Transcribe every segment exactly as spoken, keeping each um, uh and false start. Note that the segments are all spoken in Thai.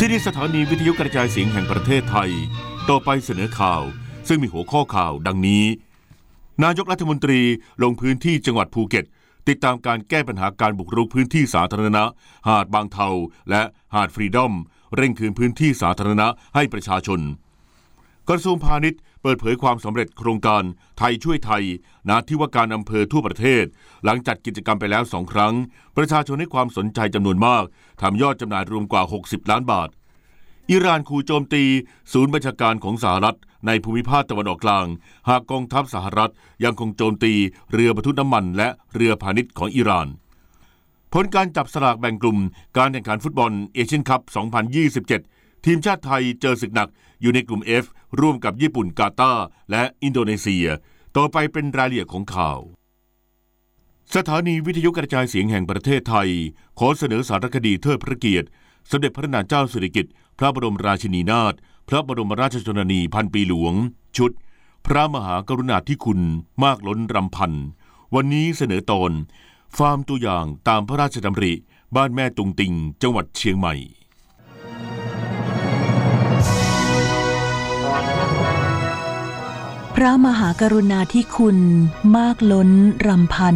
ที่นี่สถานีวิทยุกระจายเสียงแห่งประเทศไทยต่อไปเสนอข่าวซึ่งมีหัวข้อข่าวดังนี้นายกรัฐมนตรีลงพื้นที่จังหวัดภูเก็ตติดตามการแก้ปัญหาการบุกรุกพื้นที่สาธารณะหาดบางเทาและหาดฟรีดอมเร่งคืนพื้นที่สาธารณะให้ประชาชนกระทรวงพาณิชย์เปิดเผยความสำเร็จโครงการไทยช่วยไทยณที่ว่าการอำเภอทั่วประเทศหลังจัดกิจกรรมไปแล้วสองครั้งประชาชนให้ความสนใจจำนวนมากทำยอดจำหน่ายรวมกว่าหกสิบล้านบาทอิหร่านขู่โจมตีศูนย์บัญชาการของสหรัฐในภูมิภาคตะวันออกกลางหากกองทัพสหรัฐยังคงโจมตีเรือบรรทุกน้ำมันและเรือพาณิชย์ของอิหร่านผลการจับสลากแบ่งกลุ่มการแข่งขันฟุตบอลเอเชียนคัพสองพันยี่สิบเจ็ดทีมชาติไทยเจอศึกหนักอยู่ในกลุ่ม F ร่วมกับญี่ปุ่นกาตาร์และอินโดนีเซียต่อไปเป็นรายละเอียดของข่าวสถานีวิทยุกระจายเสียงแห่งประเทศไทยขอเสนอสารคดีเทิดพระเกียรติสมเด็จพระนางเจ้าสิริกิติ์พระบรมราชินีนาถพระบรมราชชนนีพันปีหลวงชุดพระมหากรุณาธิคุณมากล้นรำพันวันนี้เสนอตอนฟาร์มตัวอย่างตามพระราชดำริบ้านแม่ตุงติงจังหวัดเชียงใหม่พระมหากรุณาธิคุณมากล้นรำพัน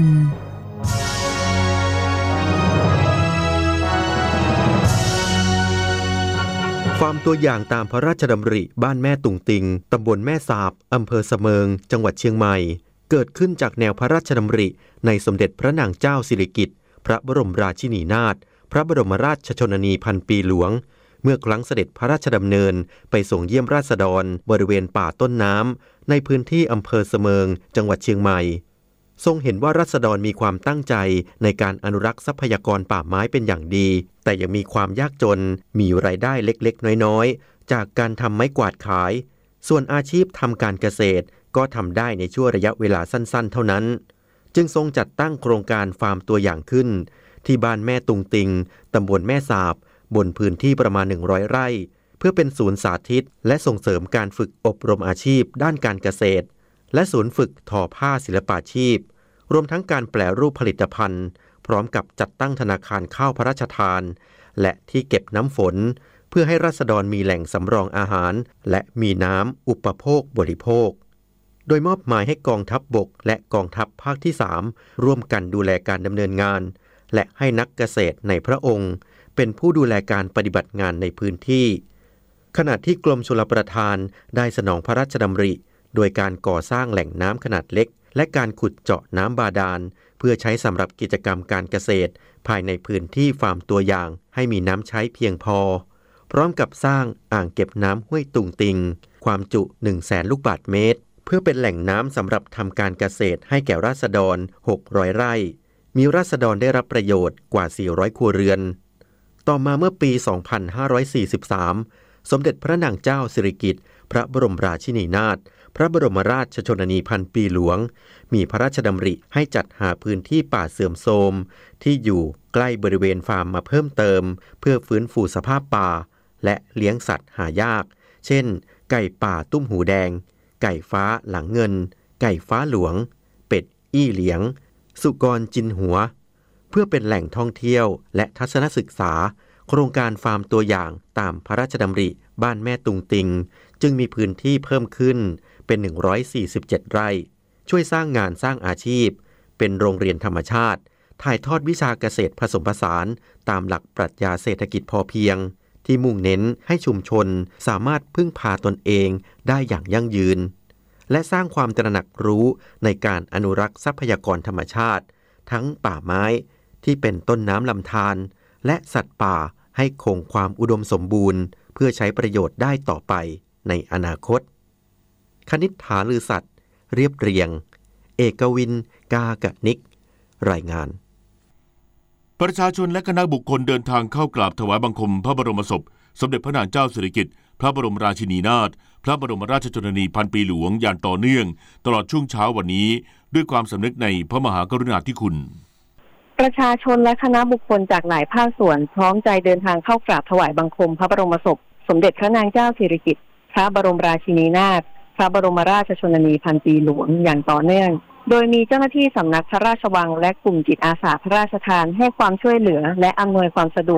ฟาร์มตัวอย่างตามพระราชดำริบ้านแม่ตุงติงตำบลแม่สาบอำเภอเสมิงจังหวัดเชียงใหม่เกิดขึ้นจากแนวพระราชดำริในสมเด็จพระนางเจ้าสิริกิติ์พระบรมราชินีนาถพระบรมราชชนนีพันปีหลวงเมื่อครั้งเสด็จพระราชดำเนินไปส่งเยี่ยมราษฎรบริเวณป่าต้นน้ำในพื้นที่อำเภอเสมิงจังหวัดเชียงใหม่ทรงเห็นว่าราษฎรมีความตั้งใจในการอนุรักษ์ทรัพยากรป่าไม้เป็นอย่างดีแต่ยังมีความยากจนมีรายได้เล็กๆน้อยๆจากการทำไม้กวาดขายส่วนอาชีพทำการเกษตรก็ทำได้ในช่วงระยะเวลาสั้นๆเท่านั้นจึงทรงจัดตั้งโครงการฟาร์มตัวอย่างขึ้นที่บ้านแม่ตุงติงตำบลแม่สาบบนพื้นที่ประมาณหนึ่งร้อยไร่เพื่อเป็นศูนย์สาธิตและส่งเสริมการฝึกอบรมอาชีพด้านการเกษตรและศูนย์ฝึกทอผ้าศิลปาชีพรวมทั้งการแปรรูปผลิตภัณฑ์พร้อมกับจัดตั้งธนาคารข้าวพระราชทานและที่เก็บน้ำฝนเพื่อให้ราษฎรมีแหล่งสำรองอาหารและมีน้ำอุปโภคบริโภคโดยมอบหมายให้กองทัพบกและกองทัพภาคที่สามร่วมกันดูแลการดำเนินงานและให้นักเกษตรในพระองค์เป็นผู้ดูแลการปฏิบัติงานในพื้นที่ขณะที่กรมชลประทานได้สนองพระราชดำริโดยการก่อสร้างแหล่งน้ำขนาดเล็กและการขุดเจาะน้ำบาดาลเพื่อใช้สำหรับกิจกรรมการเกษตรภายในพื้นที่ฟาร์มตัวอย่างให้มีน้ำใช้เพียงพอพร้อมกับสร้างอ่างเก็บน้ำห้วยตุงติงความจุ หนึ่งแสน ลูกบาศก์เมตรเพื่อเป็นแหล่งน้ำสำหรับทำการเกษตรให้แก่ราษฎรหกร้อยไร่มีราษฎรได้รับประโยชน์กว่าสี่ร้อยครัวเรือนต่อมาเมื่อปี สองพันห้าร้อยสี่สิบสาม สมเด็จพระนางเจ้าสิริกิติ์พระบรมราชินีนาถพระบรมราชชนนีพันปีหลวงมีพระราชดำริให้จัดหาพื้นที่ป่าเสื่อมโทรมที่อยู่ใกล้บริเวณฟาร์มมาเพิ่มเติมเพื่อฟื้นฟูสภาพป่าและเลี้ยงสัตว์หายากเช่นไก่ป่าตุ้มหูแดงไก่ฟ้าหลังเงินไก่ฟ้าหลวงเป็ดอี้เหลียงสุกรจินหัวเพื่อเป็นแหล่งท่องเที่ยวและทัศนศึกษาโครงการฟาร์มตัวอย่างตามพระราชดำริบ้านแม่ตุงติงจึงมีพื้นที่เพิ่มขึ้นเป็นหนึ่งร้อยสี่สิบเจ็ดไร่ช่วยสร้างงานสร้างอาชีพเป็นโรงเรียนธรรมชาติถ่ายทอดวิชาเกษตรผสมผสานตามหลักปรัชญาเศรษฐกิจพอเพียงที่มุ่งเน้นให้ชุมชนสามารถพึ่งพาตนเองได้อย่างยั่งยืนและสร้างความตระหนักรู้ในการอนุรักษ์ทรัพยากรธรรมชาติทั้งป่าไม้ที่เป็นต้นน้ำลำธารและสัตว์ป่าให้คงความอุดมสมบูรณ์เพื่อใช้ประโยชน์ได้ต่อไปในอนาคตคณิษฐาลือสัตว์เรียบเรียงเอกวินกากะนิกรายงานประชาชนและคณะบุคคลเดินทางเข้ากราบถวายบังคมพระบรมศพสมเด็จพระนางเจ้าสิริกิติ์พระบรมราชินีนาถพระบรมราชชนนีพันปีหลวงอย่างต่อเนื่องตลอดช่วงเช้าวันนี้ด้วยความสำนึกในพระมหากรุณาธิคุณประชาชนและคณะบุคคลจากหลายภาคส่วนพร้อมใจเดินทางเข้ากราบถวายบังคมพระบรมศพสมเด็จพระนางเจ้าสิริกิติ์พระบรมราชินีนาถพระบรมราชชนนีพันปีหลวงอย่างต่อเนื่องโดยมีเจ้าหน้าที่สำนักพระราชวังและกลุ่มจิตอาสาพระราชทานให้ความช่วยเหลือและอำนวยความสะดวก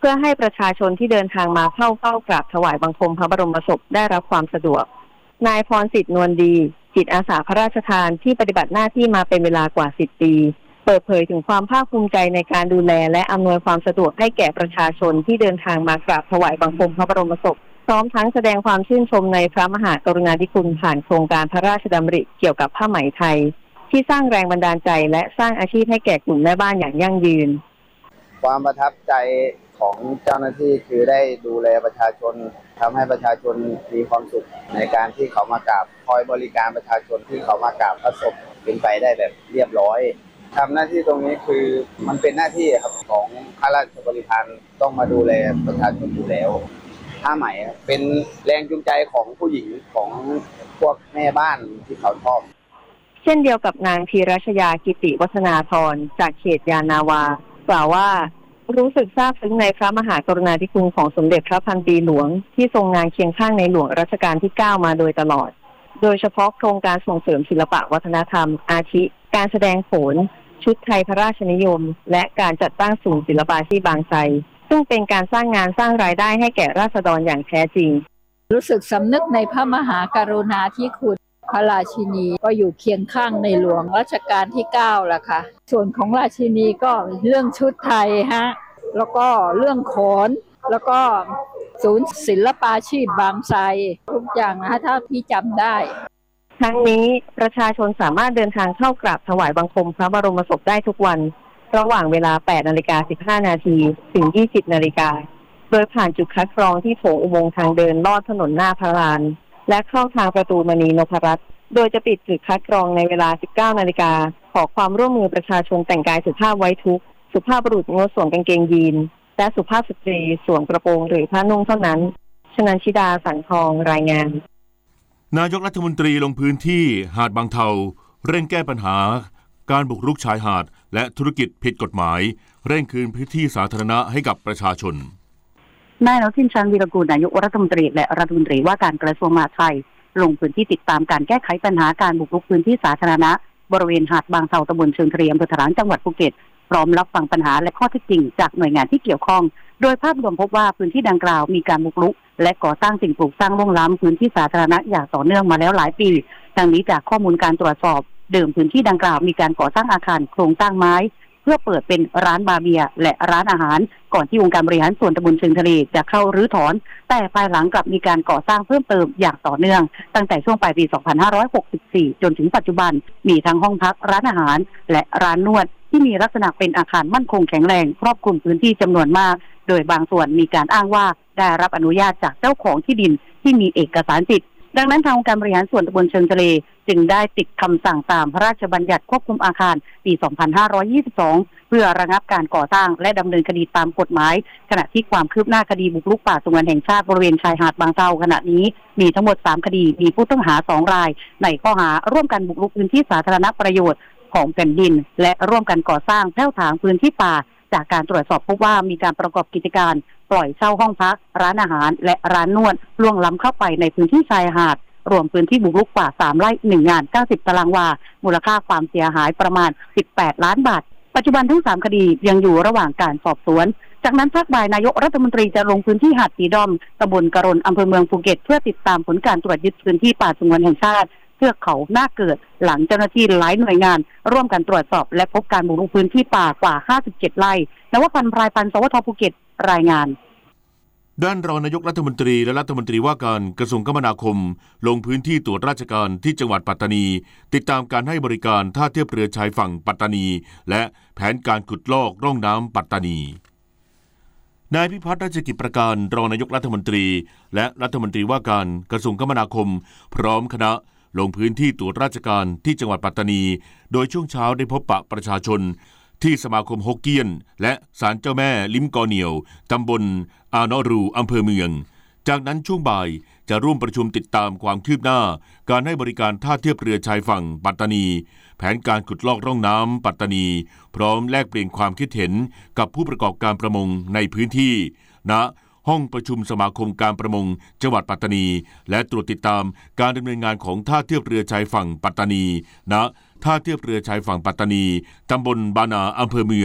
พื่อให้ประชาชนที่เดินทางมาเข้าเฝ้ากราบถวายบังคมพระบรมศพได้รับความสะดวกนายพรสิทธิ์นวลดีจิตอาสาพระราชทานที่ปฏิบัติหน้าที่มาเป็นเวลากว่าสิบปีเปิดเผยถึงความภาคภูมิใจในการดูแลและอำนวยความสะดวกให้แก่ประชาชนที่เดินทางมากราบถวายบังคมพระบรมศพพร้อมทั้งแสดงความชื่นชมในพระมหากรุณาธิคุณผ่านโครงการพระราชดำริเกี่ยวกับผ้าไหมไทยที่สร้างแรงบันดาลใจและสร้างอาชีพให้แก่กลุ่มแม่บ้านอย่างยั่งยืนความประทับใจของเจ้าหน้าที่คือได้ดูแลประชาชนทำให้ประชาชนมีความสุขในการที่เขามากราบคอยบริการประชาชนที่เขามากราบพระศพเป็นไปได้แบบเรียบร้อยทำหน้าที่ตรงนี้คือมันเป็นหน้าที่ครับของข้าราชบริพารต้องมาดูแลประชาชนอยู่แล้วผ้าไหมเป็นแรงจูงใจของผู้หญิงของพวกแม่บ้านที่เขาชอบเช่นเดียวกับนางธีรชยากิติวัฒนาธรจากเขตยานาวากล่าวว่ารู้สึกซาบซึ้งในพระมหากรุณาธิคุณของสมเด็จพระพันปีหลวงที่ทรงงานเคียงข้างในหลวงรัชกาลที่เก้ามาโดยตลอดโดยเฉพาะโครงการส่งเสริมศิลปะวัฒนธรรมอาทิการแสดงโขนชุดไทยพระราชนิยมและการจัดตั้งศูนย์ศิลปาชีพบางไทรซึ่งเป็นการสร้างงานสร้างรายได้ให้แก่ราษฎรอย่างแท้จริงรู้สึกสำนึกในพระมหากรุณาธิคุณพระราชินีก็อยู่เคียงข้างในหลวงรัชกาลที่เก้าล่ะค่ะส่วนของราชินีก็เรื่องชุดไทยฮะแล้วก็เรื่องโขนแล้วก็ศูนย์ศิลปาชีพบางไทรทุกอย่างนะเท่าที่จำได้ทั้งนี้ประชาชนสามารถเดินทางเข้ากราบถวายบังคมพระบรมศพได้ทุกวันระหว่างเวลา แปดนาฬิกาสิบห้านาทีถึง ยี่สิบนาฬิกาโดยผ่านจุดคัดกรองที่โถงอุโมงค์ทางเดินลอดถนนหน้าพระลานและเข้าทางประตูมณีนพรัตน์โดยจะปิดจุดคัดกรองในเวลา สิบเก้านาฬิกาขอความร่วมมือประชาชนแต่งกายสุภาพไว้ทุกข์สุภาพบุรุษงดสวมกางเกงยีนและสุภาพสตรีสวมกระโปรงหรือผ้านุ่งเท่านั้นชนันชิดาสังทองรายงานนายกรัฐมนตรีลงพื้นที่หาดบางเทาเร่งแก้ปัญหาการบุกรุกชายหาดและธุรกิจผิดกฎหมายเร่งคืนพื้นที่สาธารณะให้กับประชาชนนายอนุทินชาญวีรกูลนายกรัฐมนตรีและรัฐมนตรีว่าการกระทรวงมหาดไทยลงพื้นที่ติดตามการแก้ไขปัญหาการบุกรุกพื้นที่สาธารณะบริเวณหาดบางเทาตำบลเชิงทะเลอำเภอถลางจังหวัดภูเก็ตพร้อมรับฟังปัญหาและข้อเท็จจริงจากหน่วยงานที่เกี่ยวข้องโดยภาพรวมพบว่าพื้นที่ดังกล่าวมีการบุกรุกและก่อสร้างสิ่งปลูกสร้างล่วงล้ำพื้นที่สาธารณะอย่างต่อเนื่องมาแล้วหลายปีดังนี้จากข้อมูลการตรวจสอบเดิมพื้นที่ดังกล่าวมีการก่อสร้างอาคารโครงสร้างไม้เพื่อเปิดเป็นร้านบาร์เบียร์และร้านอาหารก่อนที่องค์การบริหารส่วนตำบลเชิงทะเลจะเข้ารื้อถอนแต่ภายหลังกลับมีการก่อสร้างเพิ่มเติมอย่างต่อเนื่องตั้งแต่ช่วงปลายปี สองพันห้าร้อยหกสิบสี่ จนถึงปัจจุบันมีทั้งห้องพักร้านอาหารและร้านนวดที่มีลักษณะเป็นอาคารมั่นคงแข็งแรงครอบคลุมพื้นที่จำนวนมากโดยบางส่วนมีการอ้างว่าได้รับอนุญาตจากเจ้าของที่ดินที่มีเอกสารสิทธิ์ดังนั้นทางองค์การบริหารส่วนตำบลเชิงทะเลจึงได้ติดคำสั่งตามพระราชบัญญัติควบคุมอาคารปี สองพันห้าร้อยยี่สิบสอง เพื่อระงับการก่อสร้างและดำเนินคดีตามกฎหมายขณะที่ความคืบหน้าคดีบุกรุกป่าสงวนแห่งชาติบริเวณชายหาดบางเทาขณะนี้มีทั้งหมดสามคดีมีผู้ต้องหาสองรายในข้อหาร่วมกันบุกรุกพื้นที่สาธารณประโยชน์ของแผ่นดินและร่วมกันก่อสร้างแผ่วถางพื้นที่ป่าจากการตรวจสอบพบว่ามีการประกอบกิจการปล่อยเช่าห้องพักร้านอาหารและร้านนวดล่วงล้ำเข้าไปในพื้นที่ชายหาดรวมพื้นที่บุกรุกกว่าสามไร่หนึ่งงานเก้าสิบตารางวามูลค่าความเสียหายประมาณสิบแปดล้านบาทปัจจุบันทั้งสามคดียังอยู่ระหว่างการสอบสวนจากนั้นภาคบ่ายนายกรัฐมนตรีจะลงพื้นที่หาดสีดอมตำบลกรณอำเภอเมืองภูเก็ตเพื่อติดตามผลการตรวจยึดพื้นที่ป่าสงวนแห่งชาติเทือกเขาหน้าเกิดหลังเจ้าหน้าที่หลายหน่วยงานร่วมกันตรวจสอบและพบการบุกรุกพื้นที่ป่ากว่าห้าสิบเจ็ดไร่นวพันธ์พรายพันธ์สวทภูเก็ตรายงานด้านรองนายกรัฐมนตรีและรัฐมนตรีว่าการกระทรวงคมนาคมลงพื้นที่ตรวจราชการที่จังหวัดปัตตานีติดตามการให้บริการท่าเทียบเรือชายฝั่งปัตตานีและแผนการขุดลอกร่องน้ำปัตตานีนายพิพัฒน์ราชกิจประการรองนายกรัฐมนตรีและรัฐมนตรีว่าการกระทรวงคมนาคมพร้อมคณะลงพื้นที่ตรวจราชการที่จังหวัดปัตตานีโดยช่วงเช้าได้พบปะประชาชนที่สมาคมฮกเกี้ยนและศาลเจ้าแม่ลิ้มกอเหนียวตำบลอานอรูอำเภอเมืองจากนั้นช่วงบ่ายจะร่วมประชุมติดตามความคืบหน้าการให้บริการท่าเทียบเรือชายฝั่งปัตตานีแผนการขุดลอกร่องน้ำปัตตานีพร้อมแลกเปลี่ยนความคิดเห็นกับผู้ประกอบการประมงในพื้นที่ณห้องประชุมสมาคมการประมงจังหวัดปัตตานีและตรวจติดตามการดำเนินงานของท่าเทียบเรือชายฝั่งปัตตานีณท่าเทียบเรือชายฝั่งปัตตานีตำบลบานาอำเภอเมือง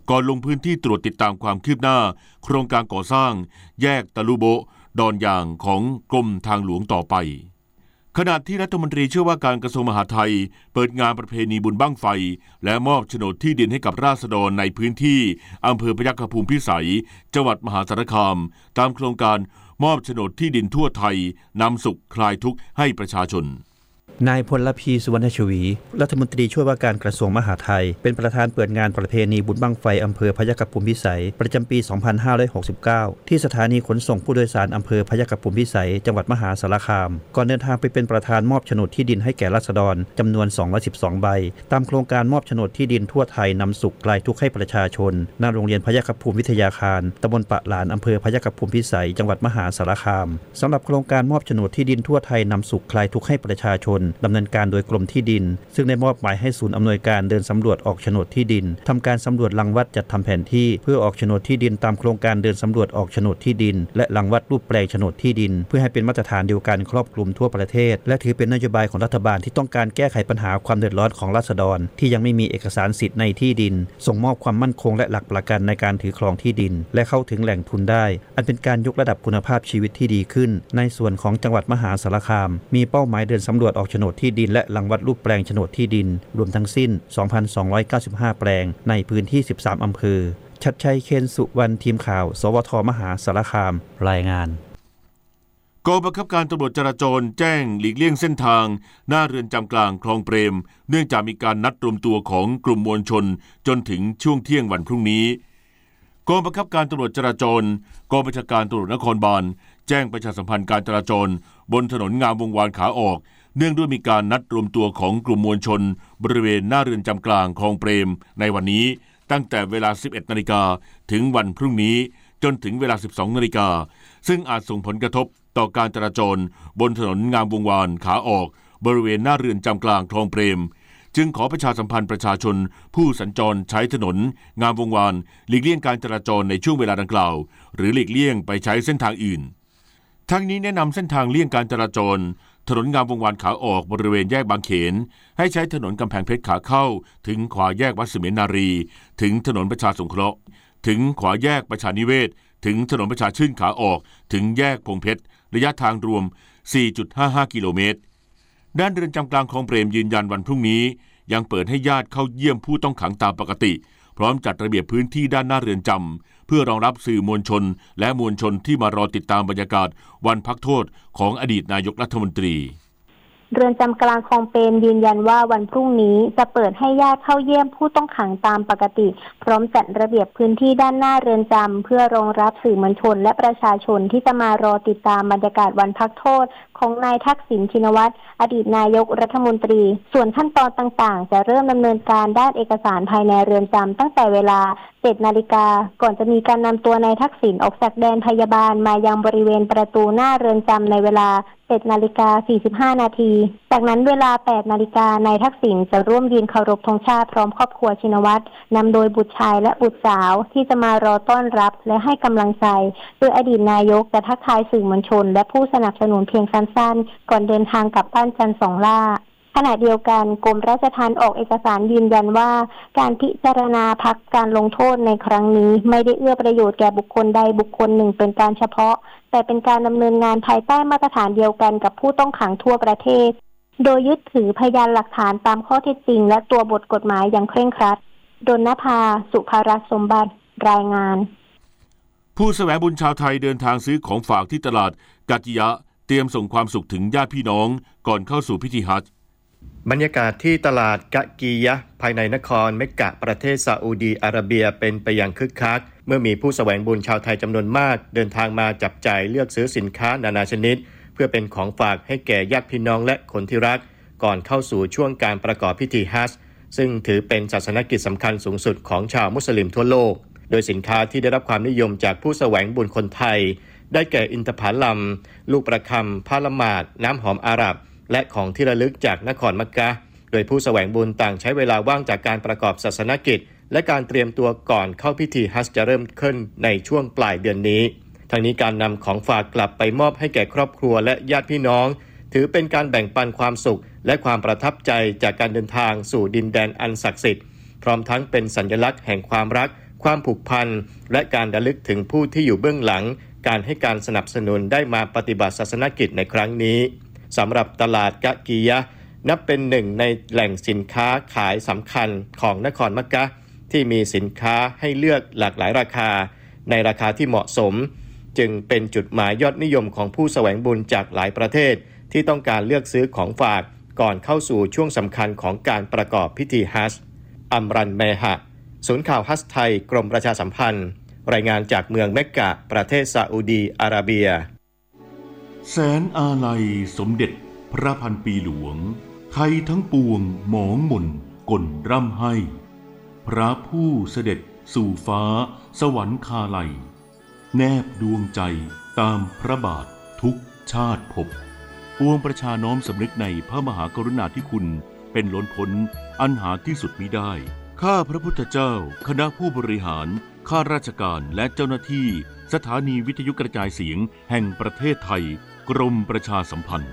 ก่อนลงพื้นที่ตรวจติดตามความคืบหน้าโครงการก่อสร้างแยกตะลุโบะดอนยางของกรมทางหลวงต่อไปขณะที่รัฐมนตรีช่วยว่าการกระทรวงมหาดไทยเปิดงานประเพณีบุญบั้งไฟและมอบโฉนดที่ดินให้กับราษฎรในพื้นที่อำเภอพยัคฆภูมิพิสัยจังหวัดมหาสารคามตามโครงการมอบโฉนดที่ดินทั่วไทยนำสุขคลายทุกข์ให้ประชาชนนายพลพีสุวรรณชวีรัฐมนตรีช่วยว่าการกระทรวงมหาดไทยเป็นประธานเปิดงานประเพณีบุญบั้งไฟอำเภอพยัคฆภูมิพิสัยประจำปี สองพันห้าร้อยหกสิบเก้า ที่สถานีขนส่งผู้โดยสารอำเภอพยัคฆภูมิพิสัยจังหวัดมหาสารคามก่อนเดินทางไปเป็นประธานมอบโฉนดที่ดินให้แก่ราษฎรจำนวนสองร้อยสิบสองใบตามโครงการมอบโฉนดที่ดินทั่วไทยนำสุขคลายทุกข์ให้ประชาชนณโรงเรียนพยัคฆภูมิวิทยาคารตำบลปะหลานอำเภอพยัคฆภูมิพิสัยจังหวัดมหาสารคามสำหรับโครงการมอบโฉนดที่ดินทั่วไทยนำสุขคลายทุกข์ให้ประชาชนดำเนินการโดยกรมที่ดินซึ่งได้มอบหมายให้ศูนย์อำนวยการเดินสำรวจออกโฉนดที่ดินทำการสำรวจรังวัดจัดทำแผนที่เพื่อออกโฉนดที่ดินตามโครงการเดินสำรวจออกโฉนดที่ดินและรังวัดรูปแปลงโฉนดที่ดินเพื่อให้เป็นมาตรฐานเดียวกันครอบคลุมทั่วประเทศและถือเป็นนโยบายของรัฐบาลที่ต้องการแก้ไขปัญหาความเดือดร้อนของราษฎรที่ยังไม่มีเอกสารสิทธิ์ในที่ดินส่งมอบความมั่นคงและหลักประกันในการถือครองที่ดินและเข้าถึงแหล่งทุนได้อันเป็นการยกระดับคุณภาพชีวิตที่ดีขึ้นในส่วนของจังหวัดมหาสารคามมีเป้าหมายเดินสำรวจออกโฉนดที่ดินและรังวัดรูปแปลงโฉนดที่ดินรวมทั้งสิ้น สองพันสองร้อยเก้าสิบห้า แปลงในพื้นที่สิบสามอำเภอชัดชัยเคนสุวรรณทีมข่าวสวทมหาสารคามรายงานกองบังคับการตำรวจจราจรแจ้งหลีกเลี่ยงเส้นทางหน้าเรือนจำกลางคลองเปรมเนื่องจากมีการนัดรวมตัวของกลุ่มมวลชนจนถึงช่วงเที่ยงวันพรุ่งนี้กองบังคับการตำรวจจราจรกองบัญชาการตำรวจนครบาลแจ้งประชาสัมพันธ์การจราจรบนถนนงามวงวานขาออกเนื่องด้วยมีการนัดรวมตัวของกลุ่มมวลชนบริเวณหน้าเรือนจำกลางคลองเปรมในวันนี้ตั้งแต่เวลา สิบเอ็ดนาฬิกา ถึงวันพรุ่งนี้จนถึงเวลา สิบสองนาฬิกาซึ่งอาจส่งผลกระทบต่อการจราจรบนถนนงามวงวานขาออกบริเวณหน้าเรือนจำกลางคลองเปรมจึงขอประชาสัมพันธ์ประชาชนผู้สัญจรใช้ถนนงามวงวานหลีกเลี่ยงการจราจรในช่วงเวลาดังกล่าวหรือหลีกเลี่ยงไปใช้เส้นทางอื่นทั้งนี้แนะนำเส้นทางเลี่ยงการจราจรถนนงามวงวานขาออกบริเวณแยกบางเขนให้ใช้ถนนกำแพงเพชรขาเข้าถึงขวาแยกวัดเสมียนนารีถึงถนนประชาสงเคราะห์ถึงขวาแยกประชานิเวศถึงถนนประชาชื่นขาออกถึงแยกพงเพชรระยะทางรวม สี่จุดห้าห้า กิโลเมตรด้านเรือนจำกลางคลองเปรมยืนยันวันพรุ่งนี้ยังเปิดให้ญาติเข้าเยี่ยมผู้ต้องขังตามปกติพร้อมจัดระเบียบพื้นที่ด้านหน้าเรือนจำเพื่อรองรับสื่อมวลชนและมวลชนที่มารอติดตามบรรยากาศวันพักโทษของอดีตนายกรัฐมนตรีเรือนจำกลางคลองเปรมยืนยันว่าวันพรุ่งนี้จะเปิดให้ญาติเข้าเยี่ยมผู้ต้องขังตามปกติพร้อมจัดระเบียบพื้นที่ด้านหน้าเรือนจำเพื่อรองรับสื่อมวลชนและประชาชนที่จะมารอติดตามบรรยากาศวันพักโทษของนายทักษิณชินวัตรอดีตนายกรัฐมนตรีส่วนขั้นตอนต่างๆจะเริ่มดำเนินการด้านเอกสารภายในเรือนจำตั้งแต่เวลา เจ็ดนาฬิกาก่อนจะมีการนำตัวนายทักษิณออกจากแดนพยาบาลมายังบริเวณประตูหน้าเรือนจำในเวลา เจ็ดนาฬิกาสี่สิบห้า นาทีจากนั้นเวลา แปดนาฬิกานายทักษิณจะร่วมยืนเคารพธงชาติพร้อมครอบครัวชินวัตรนำโดยบุตรชายและบุตรสาวที่จะมารอต้อนรับและให้กำลังใจโดยอดีตนายกจะทักทายสื่อมวลชนและผู้สนับสนุนเพียงสั้นๆก่อนเดินทางกลับบ้านจันทร์สองล่าขณะเดียวกันกรมราชทัณฑ์ออกเอกสารยืนยันว่าการพิจารณาพักการลงโทษในครั้งนี้ไม่ได้เอื้อประโยชน์แก่บุคคลใดบุคคลหนึ่งเป็นการเฉพาะแต่เป็นการดำเนินงานภายใต้มาตรฐานเดียวกันกับผู้ต้องขังทั่วประเทศโดยยึดถือพยานหลักฐานตามข้อเท็จจริงและตัวบทกฎหมายอย่างเคร่งครัดดลนภาสุภรัตน์สมบัติรายงานผู้แสวงบุญชาวไทยเดินทางซื้อของฝากที่ตลาดกัตยิยะเตรียมส่งความสุขถึงญาติพี่น้องก่อนเข้าสู่พิธีฮัจญ์บรรยากาศที่ตลาดกะกียะภายในนครเมกกะประเทศซาอุดีอาระเบียเป็นไปอย่างคึกคักเมื่อมีผู้แสวงบุญชาวไทยจำนวนมากเดินทางมาจับจ่ายเลือกซื้อสินค้านานาชนิดเพื่อเป็นของฝากให้แก่ญาติพี่น้องและคนที่รักก่อนเข้าสู่ช่วงการประกอบพิธีฮัจญ์ซึ่งถือเป็นศาสนกิจสำคัญสูงสุดของชาวมุสลิมทั่วโลกโดยสินค้าที่ได้รับความนิยมจากผู้แสวงบุญคนไทยได้แก่อินทผลัมลูกประคำผ้าละหมาดน้ำหอมอาหรับและของที่ระลึกจากนครมักกะฮ์โดยผู้แสวงบุญต่างใช้เวลาว่างจากการประกอบศาสนกิจและการเตรียมตัวก่อนเข้าพิธีฮัจญ์จะเริ่มขึ้นในช่วงปลายเดือนนี้ทั้งนี้การนำของฝากกลับไปมอบให้แก่ครอบครัวและญาติพี่น้องถือเป็นการแบ่งปันความสุขและความประทับใจจากการเดินทางสู่ดินแดนอันศักดิ์สิทธิ์พร้อมทั้งเป็นสัญลักษณ์แห่งความรักความผูกพันและการระลึกถึงผู้ที่อยู่เบื้องหลังการให้การสนับสนุนได้มาปฏิบัติศาสนกิจในครั้งนี้สำหรับตลาดกะกียะนับเป็นหนึ่งในแหล่งสินค้าขายสำคัญของนครมักกะฮ์ที่มีสินค้าให้เลือกหลากหลายราคาในราคาที่เหมาะสมจึงเป็นจุดหมายยอดนิยมของผู้แสวงบุญจากหลายประเทศที่ต้องการเลือกซื้อของฝากก่อนเข้าสู่ช่วงสำคัญของการประกอบพิธีฮัจญ์อัมรันเมฮะศูนย์ข่าวฮัจญ์ไทยกรมประชาสัมพันธ์รายงานจากเมืองเมกกะประเทศซาอุดีอาระเบียแสนอาลัยสมเด็จพระพันปีหลวงไทยทั้งปวงหมองหม่นก่นร่ำให้พระผู้เสด็จสู่ฟ้าสวรรคาลัยแนบดวงใจตามพระบาททุกชาติภพปวงประชาน้อมสำนึกในพระมหากรุณาธิคุณเป็นล้นพ้นอันหาที่สุดมิได้ข้าพระพุทธเจ้าคณะผู้บริหารข้าราชการและเจ้าหน้าที่สถานีวิทยุกระจายเสียงแห่งประเทศไทยกรมประชาสัมพันธ์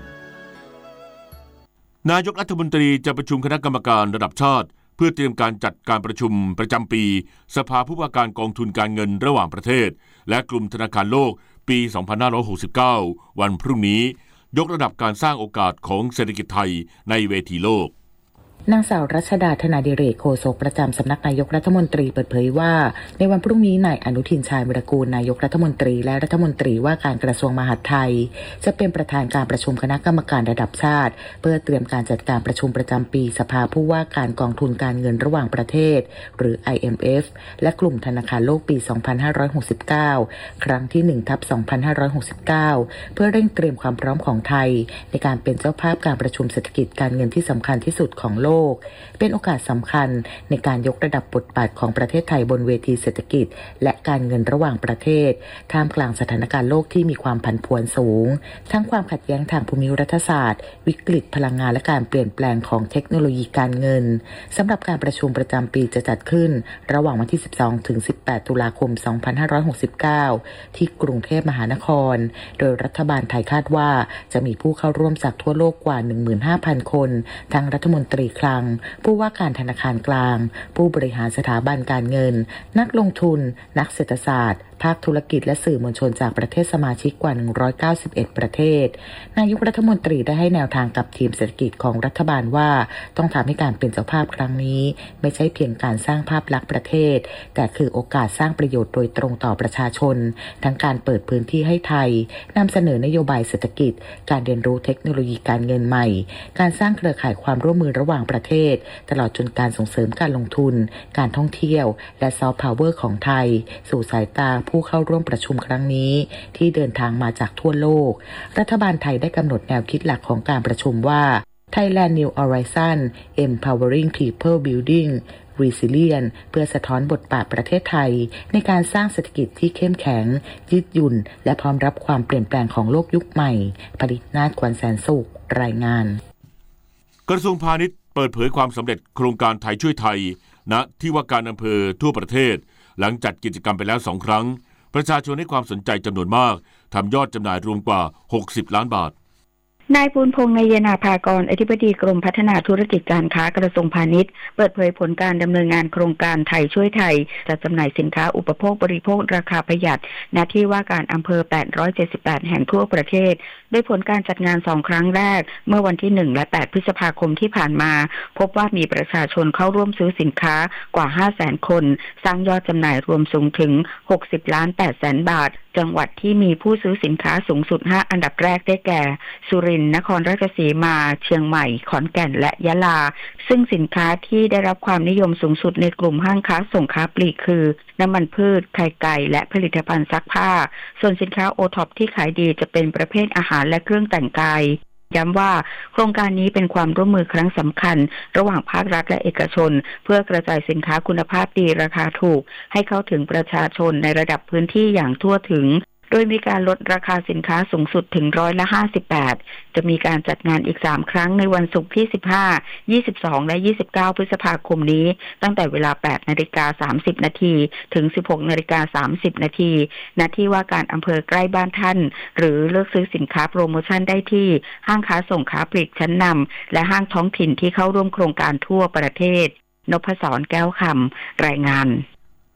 นายกรัฐมนตรีจะประชุมคณะกรรมการระดับชาติเพื่อเตรียมการจัดการประชุมประจำปีสภาผู้ว่าการกองทุนการเงินระหว่างประเทศและกลุ่มธนาคารโลกปีสองพันห้าร้อยหกสิบเก้าวันพรุ่งนี้ยกระดับการสร้างโอกาสของเศรษฐกิจไทยในเวทีโลกนางสาวรัชดาธนาดิเรกโฆษกประจำสำนักนายกรัฐมนตรีเปิดเผยว่าในวันพรุ่งนี้นายอนุทินชาญวิรากูลนายกรัฐมนตรีและรัฐมนตรีว่าการกระทรวงมหาดไทยจะเป็นประธานการประชุมคณะกรรมการระดับชาติเพื่อเตรียมการจัดการประชุมประจำปีสภาผู้ว่าการกองทุนการเงินระหว่างประเทศหรือ ไอ เอ็ม เอฟ และกลุ่มธนาคารโลกปีสองพันห้าร้อยหกสิบเก้าครั้งที่ หนึ่งทับสองพันห้าร้อยหกสิบเก้า เพื่อเร่งเตรียมความพร้อมของไทยในการเป็นเจ้าภาพการประชุมเศรษฐกิจการเงินที่สำคัญที่สุดของโลกเป็นโอกาสสำคัญในการยกระดับบทบาทของประเทศไทยบนเวทีเศรษฐกิจและการเงินระหว่างประเทศท่ามกลางสถานการณ์โลกที่มีความผันผวนสูงทั้งความขัดแย้งทางภูมิรัฐศาสตร์วิกฤตพลังงานและการเปลี่ยนแปลงของเทคโนโลยีการเงินสำหรับการประชุมประจำปีจะจัดขึ้นระหว่างวันที่สิบสองถึงสิบแปดตุลาคมสองพันห้าร้อยหกสิบเก้าที่กรุงเทพมหานครโดยรัฐบาลไทยคาดว่าจะมีผู้เข้าร่วมจากทั่วโลกกว่า หนึ่งหมื่นห้าพัน คนทั้งรัฐมนตรีคลังผู้ว่าการธนาคารกลางผู้บริหารสถาบันการเงินนักลงทุนนักเศรษฐศาสตร์ภาคธุรกิจและสื่อมวลชนจากประเทศสมาชิกกว่า หนึ่งร้อยเก้าสิบเอ็ด ประเทศนายกรัฐมนตรีได้ให้แนวทางกับทีมเศรษฐกิจของรัฐบาลว่าต้องทำให้การเป็นเจ้าภาพครั้งนี้ไม่ใช่เพียงการสร้างภาพลักษณ์ประเทศแต่คือโอกาสสร้างประโยชน์โดยตรงต่อประชาชนทั้งการเปิดพื้นที่ให้ไทยนำเสนอนโยบายเศรษฐกิจการเรียนรู้เทคโนโลยีการเงินใหม่การสร้างเครือข่ายความร่วมมือระหว่างประเทศตลอดจนการส่งเสริมการลงทุนการท่องเที่ยวและซอฟต์พาวเวอร์ของไทยสู่สายตาผู้เข้าร่วมประชุมครั้งนี้ที่เดินทางมาจากทั่วโลกรัฐบาลไทยได้กำหนดแนวคิดหลักของการประชุมว่า Thailand New Horizon Empowering People Building Resilience เพื่อสะท้อนบทบาทประเทศไทยในการสร้างเศรษฐกิจที่เข้มแข็งยืดหยุ่นและพร้อมรับความเปลี่ยนแปลงของโลกยุคใหม่ผลิตนาฏกวนแสนสุขรายงานกระทรวงพาณิชย์เปิดเผยความสำเร็จโครงการไทยช่วยไทยณที่ว่าการอำเภอทั่วประเทศหลังจัดกิจกรรมไปแล้วสองครั้งประชาชนให้ความสนใจจำนวนมากทำยอดจำหน่ายรวมกว่าหกสิบล้านบาทนายปูนพงษ์ นายนาภากรอธิบดีกรมพัฒนาธุรกิจการค้ากระทรวงพาณิชย์เปิดเผยผลการดำเนินงานโครงการไทยช่วยไทยจัดจำหน่ายสินค้าอุปโภคบริโภคราคาประหยัดณที่ว่าการอำเภอแปดร้อยเจ็ดสิบแปดแห่งทั่วประเทศโดยผลการจัดงานสองครั้งแรกเมื่อวันที่หนึ่งและแปดพฤษภาคมที่ผ่านมาพบว่ามีประชาชนเข้าร่วมซื้อสินค้ากว่า ห้าแสน คนสร้างยอดจำหน่ายรวมสูงถึงหกสิบล้านแปดแสนบาทจังหวัดที่มีผู้ซื้อสินค้าสูงสุดห้าอันดับแรกได้แก่สุรินทร์นครราชสีมาเชียงใหม่ขอนแก่นและยะลาซึ่งสินค้าที่ได้รับความนิยมสูงสุดในกลุ่มห้างค้าส่งค้าปลีกคือน้ำมันพืชไข่ไก่และผลิตภัณฑ์ซักผ้าส่วนสินค้าโอท็อปที่ขายดีจะเป็นประเภทอาหารและเครื่องแต่งกายย้ำว่าโครงการนี้เป็นความร่วมมือครั้งสำคัญระหว่างภาครัฐและเอกชนเพื่อกระจายสินค้าคุณภาพดีราคาถูกให้เข้าถึงประชาชนในระดับพื้นที่อย่างทั่วถึงโดยมีการลดราคาสินค้าสูงสุดถึงร้อยละห้าสิบแปดจะมีการจัดงานอีกสามครั้งในวันศุกร์ที่สิบห้า ยี่สิบสองและยี่สิบเก้าพฤษภาคมนี้ตั้งแต่เวลา แปดนาฬิกาสามสิบนาทีถึง สิบหกนาฬิกาสามสิบนาทีณที่ว่าการอำเภอใกล้บ้านท่านหรือเลือกซื้อสินค้าโปรโมชั่นได้ที่ห้างค้าส่งค้าปลีกชั้นนำและห้างท้องถิ่นที่เข้าร่วมโครงการทั่วประเทศนพศรแก้วคำรายงาน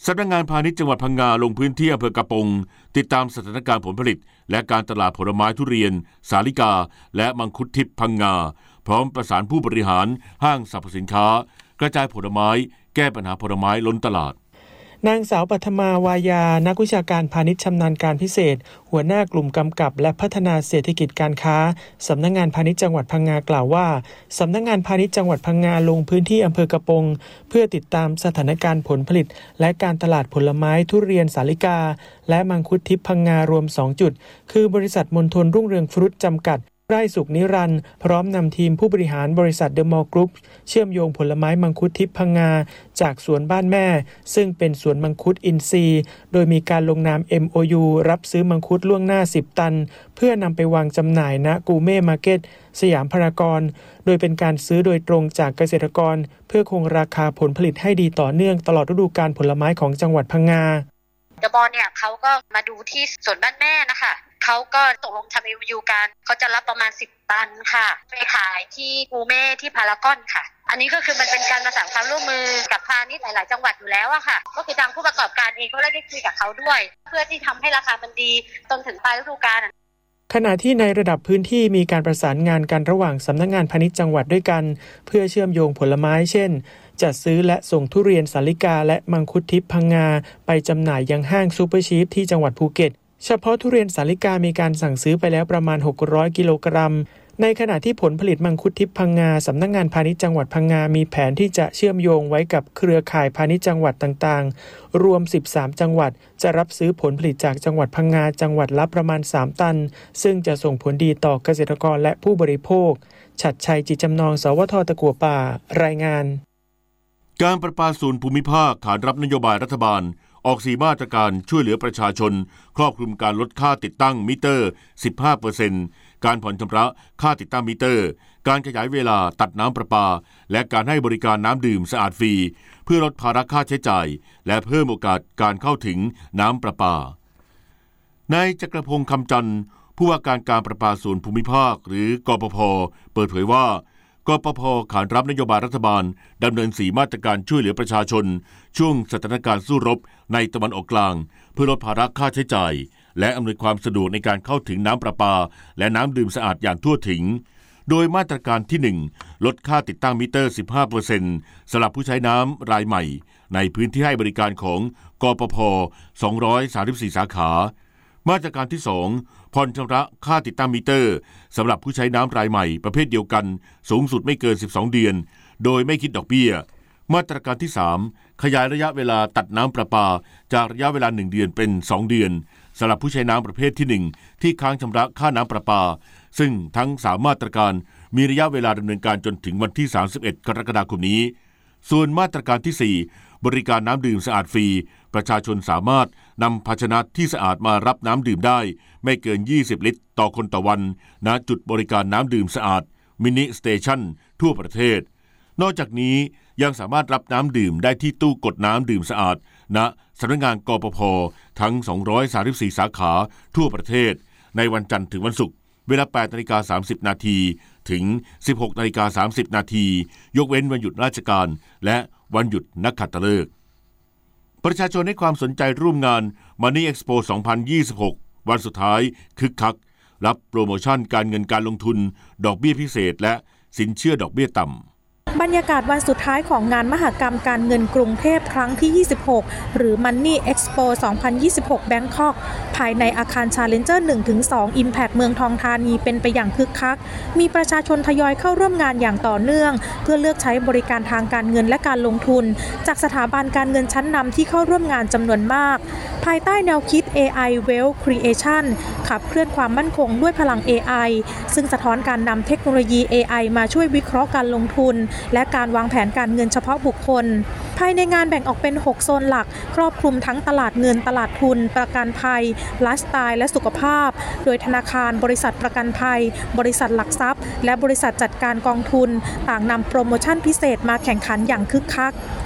สำนักงานพาณิชย์จังหวัดพังงาลงพื้นที่อำเภอกระปงติดตามสถานการณ์ผลผลิตและการตลาดผลไม้ทุเรียนสาลิกาและมังคุดทิพย์พังงาพร้อมประสานผู้บริหารห้างสรรพสินค้ากระจายผลไม้แก้ปัญหาผลไม้ล้นตลาดนางสาวปัทมาวายานักวิชาการพาณิชย์ชำนาญการพิเศษหัวหน้ากลุ่มกำกับและพัฒนาเศรษฐกิจการค้าสำนักงานพาณิชย์จังหวัดพังงากล่าวว่าสำนักงานพาณิชย์จังหวัดพังงาลงพื้นที่อำเภอกระปงเพื่อติดตามสถานการณ์ผลผลิตและการตลาดผลไม้ทุเรียนสาลิกาและมังคุดทิพย์พังงารวมสองจุดคือบริษัทมณฑลรุ่งเรืองฟรุตจำกัดไร่สุขนิรันดร์พร้อมนำทีมผู้บริหารบริษัทเดอะมอลล์กรุ๊ปเชื่อมโยงผลไม้มังคุดทิพย์พังงาจากสวนบ้านแม่ซึ่งเป็นสวนมังคุดอินทรีย์โดยมีการลงนาม เอ็ม โอ ยู รับซื้อมังคุดล่วงหน้าสิบตันเพื่อนำไปวางจำหน่ายณกูเม่มาร์เก็ตสยามพารากอนโดยเป็นการซื้อโดยตรงจากเกษตรกรเพื่อคงราคาผลผลิตให้ดีต่อเนื่องตลอดฤดูกาลผลไม้ของจังหวัดพังงาเดอะมอลล์เนี่ยเขาก็มาดูที่สวนบ้านแม่นะคะเขาก็ตกลงทำ เอ็ม โอ ยู กันเขาจะรับประมาณสิบตันค่ะไปขายที่กูเม่ที่พารากอนค่ะอันนี้ก็คือมันเป็นการประสานความร่วมมือกับพาณิชย์หลายๆจังหวัดอยู่แล้วอะค่ะก็คือทางผู้ประกอบการเองก็ได้คุยกับเขาด้วยเพื่อที่ทำให้ราคามันดีจนถึงปลายฤดูกาลขณะที่ในระดับพื้นที่มีการประสานงานกันระหว่างสำนักงานพาณิชย์จังหวัดด้วยกันเพื่อเชื่อมโยงผลไม้เช่นจัดซื้อและส่งทุเรียนสาลิกาและมังคุดทิพย์พังงาไปจำหน่ายยังห้างซูเปอร์ชีฟที่จังหวัดภูเก็ตเฉพาะทุเรียนสาลิกามีการสั่งซื้อไปแล้วประมาณหกร้อยกิโลกรัมในขณะที่ผลผลิตมังคุดทิพย์พังงาสำนักงานพาณิชย์จังหวัดพังงามีแผนที่จะเชื่อมโยงไว้กับเครือข่ายพาณิชย์จังหวัดต่างๆรวมสิบสามจังหวัดจะรับซื้อผลผลิตจากจังหวัดพังงาจังหวัดละประมาณสามตันซึ่งจะส่งผลดีต่อเกษตรกรและผู้บริโภคฉัตรชัยจิตจำนองสวทตะกั่วป่ารายงานการประปาส่วนภูมิภาคขานรับนโยบายรัฐบาลออกสี่มาตรการช่วยเหลือประชาชนครอบคลุมการลดค่าติดตั้งมิเตอร์ สิบห้าเปอร์เซ็นต์ การผ่อนชำระค่าติดตั้งมิเตอร์การขยายเวลาตัดน้ำประปาและการให้บริการน้ำดื่มสะอาดฟรีเพื่อลดภาระค่าใช้จ่ายและเพิ่มโอกาสการเข้าถึงน้ำประปานายจักรพงษ์คำจันทร์ผู้ว่าการการประปาส่วนภูมิภาคหรือกปภ.เปิดเผยว่ากปภ.ขานรับนโยบายรัฐบาลดำเนินสี่มาตรการช่วยเหลือประชาชนช่วงสถานการณ์สู้รบในตะวันออกกลางเพื่อลดภาระค่าใช้จ่ายและอำนวยความสะดวกในการเข้าถึงน้ำประปาและน้ำดื่มสะอาดอย่างทั่วถึงโดยมาตรการที่หนึ่งลดค่าติดตั้งมิเตอร์ สิบห้าเปอร์เซ็นต์ สำหรับผู้ใช้น้ำรายใหม่ในพื้นที่ให้บริการของกปภ.สองร้อยสามสิบสี่สาขามาตรการที่สองผ่อนชำระค่าติดตั้งมิเตอร์สำหรับผู้ใช้น้ำรายใหม่ประเภทเดียวกันสูงสุดไม่เกินสิบสองเดือนโดยไม่คิดดอกเบี้ยมาตรการที่สามขยายระยะเวลาตัดน้ำประปาจากระยะเวลาหนึ่งเดือนเป็นสองเดือนสำหรับผู้ใช้น้ำประเภทที่หนึ่งที่ค้างชำระค่าน้ำประปาซึ่งทั้งสามมาตรการมีระยะเวลาดำเนินการจนถึงวันที่สามสิบเอ็ดกรกฎาคมนี้ส่วนมาตรการที่สี่บริการน้ำดื่มสะอาดฟรีประชาชนสามารถนำภาชนะที่สะอาดมารับน้ำดื่มได้ไม่เกินยี่สิบลิตรต่อคนต่อวันณจุดบริการน้ำดื่มสะอาดมินิสเตชันทั่วประเทศนอกจากนี้ยังสามารถรับน้ำดื่มได้ที่ตู้กดน้ำดื่มสะอาดณสำนักงานกปภ.ทั้งสองร้อยสามสิบสี่สาขาทั่วประเทศในวันจันทร์ถึงวันศุกร์เวลา แปดนาฬิกาสามสิบนาทีถึง สิบหกนาฬิกาสามสิบนาทียกเว้นวันหยุดราชการและวันหยุดนักขัตฤกษ์ประชาชนให้ความสนใจร่วมงาน Money Expo สองพันยี่สิบหกวันสุดท้ายคึกคักรับโปรโมชั่นการเงินการลงทุนดอกเบี้ยพิเศษและสินเชื่อดอกเบี้ยต่ำบรรยากาศวันสุดท้ายของงานมหกรรมการเงินกรุงเทพครั้งที่ยี่สิบหกหรือ Money Expo สองพันยี่สิบหก Bangkok ภายในอาคาร Challenger หนึ่งถึงสอง Impact เมืองทองธานีเป็นไปอย่างคึกคักมีประชาชนทยอยเข้าร่วมงานอย่างต่อเนื่องเพื่อเลือกใช้บริการทางการเงินและการลงทุนจากสถาบันการเงินชั้นนำที่เข้าร่วมงานจำนวนมากภายใต้แนวคิด เอ ไอ Wealth Creation ขับเคลื่อนความมั่นคงด้วยพลัง เอ ไอ ซึ่งสะท้อนการนำเทคโนโลยี เอ ไอ มาช่วยวิเคราะห์การลงทุนและการวางแผนการเงินเฉพาะบุคคลภายในงานแบ่งออกเป็นหกโซนหลักครอบคลุมทั้งตลาดเงินตลาดทุนประกันภัยไลฟ์สไตล์และสุขภาพโดยธนาคารบริษัทประกันภัยบริษัทหลักทรัพย์และบริษัทจัดการกองทุนต่างนำโปรโมชั่นพิเศษมาแข่งขันอย่างคึกคัก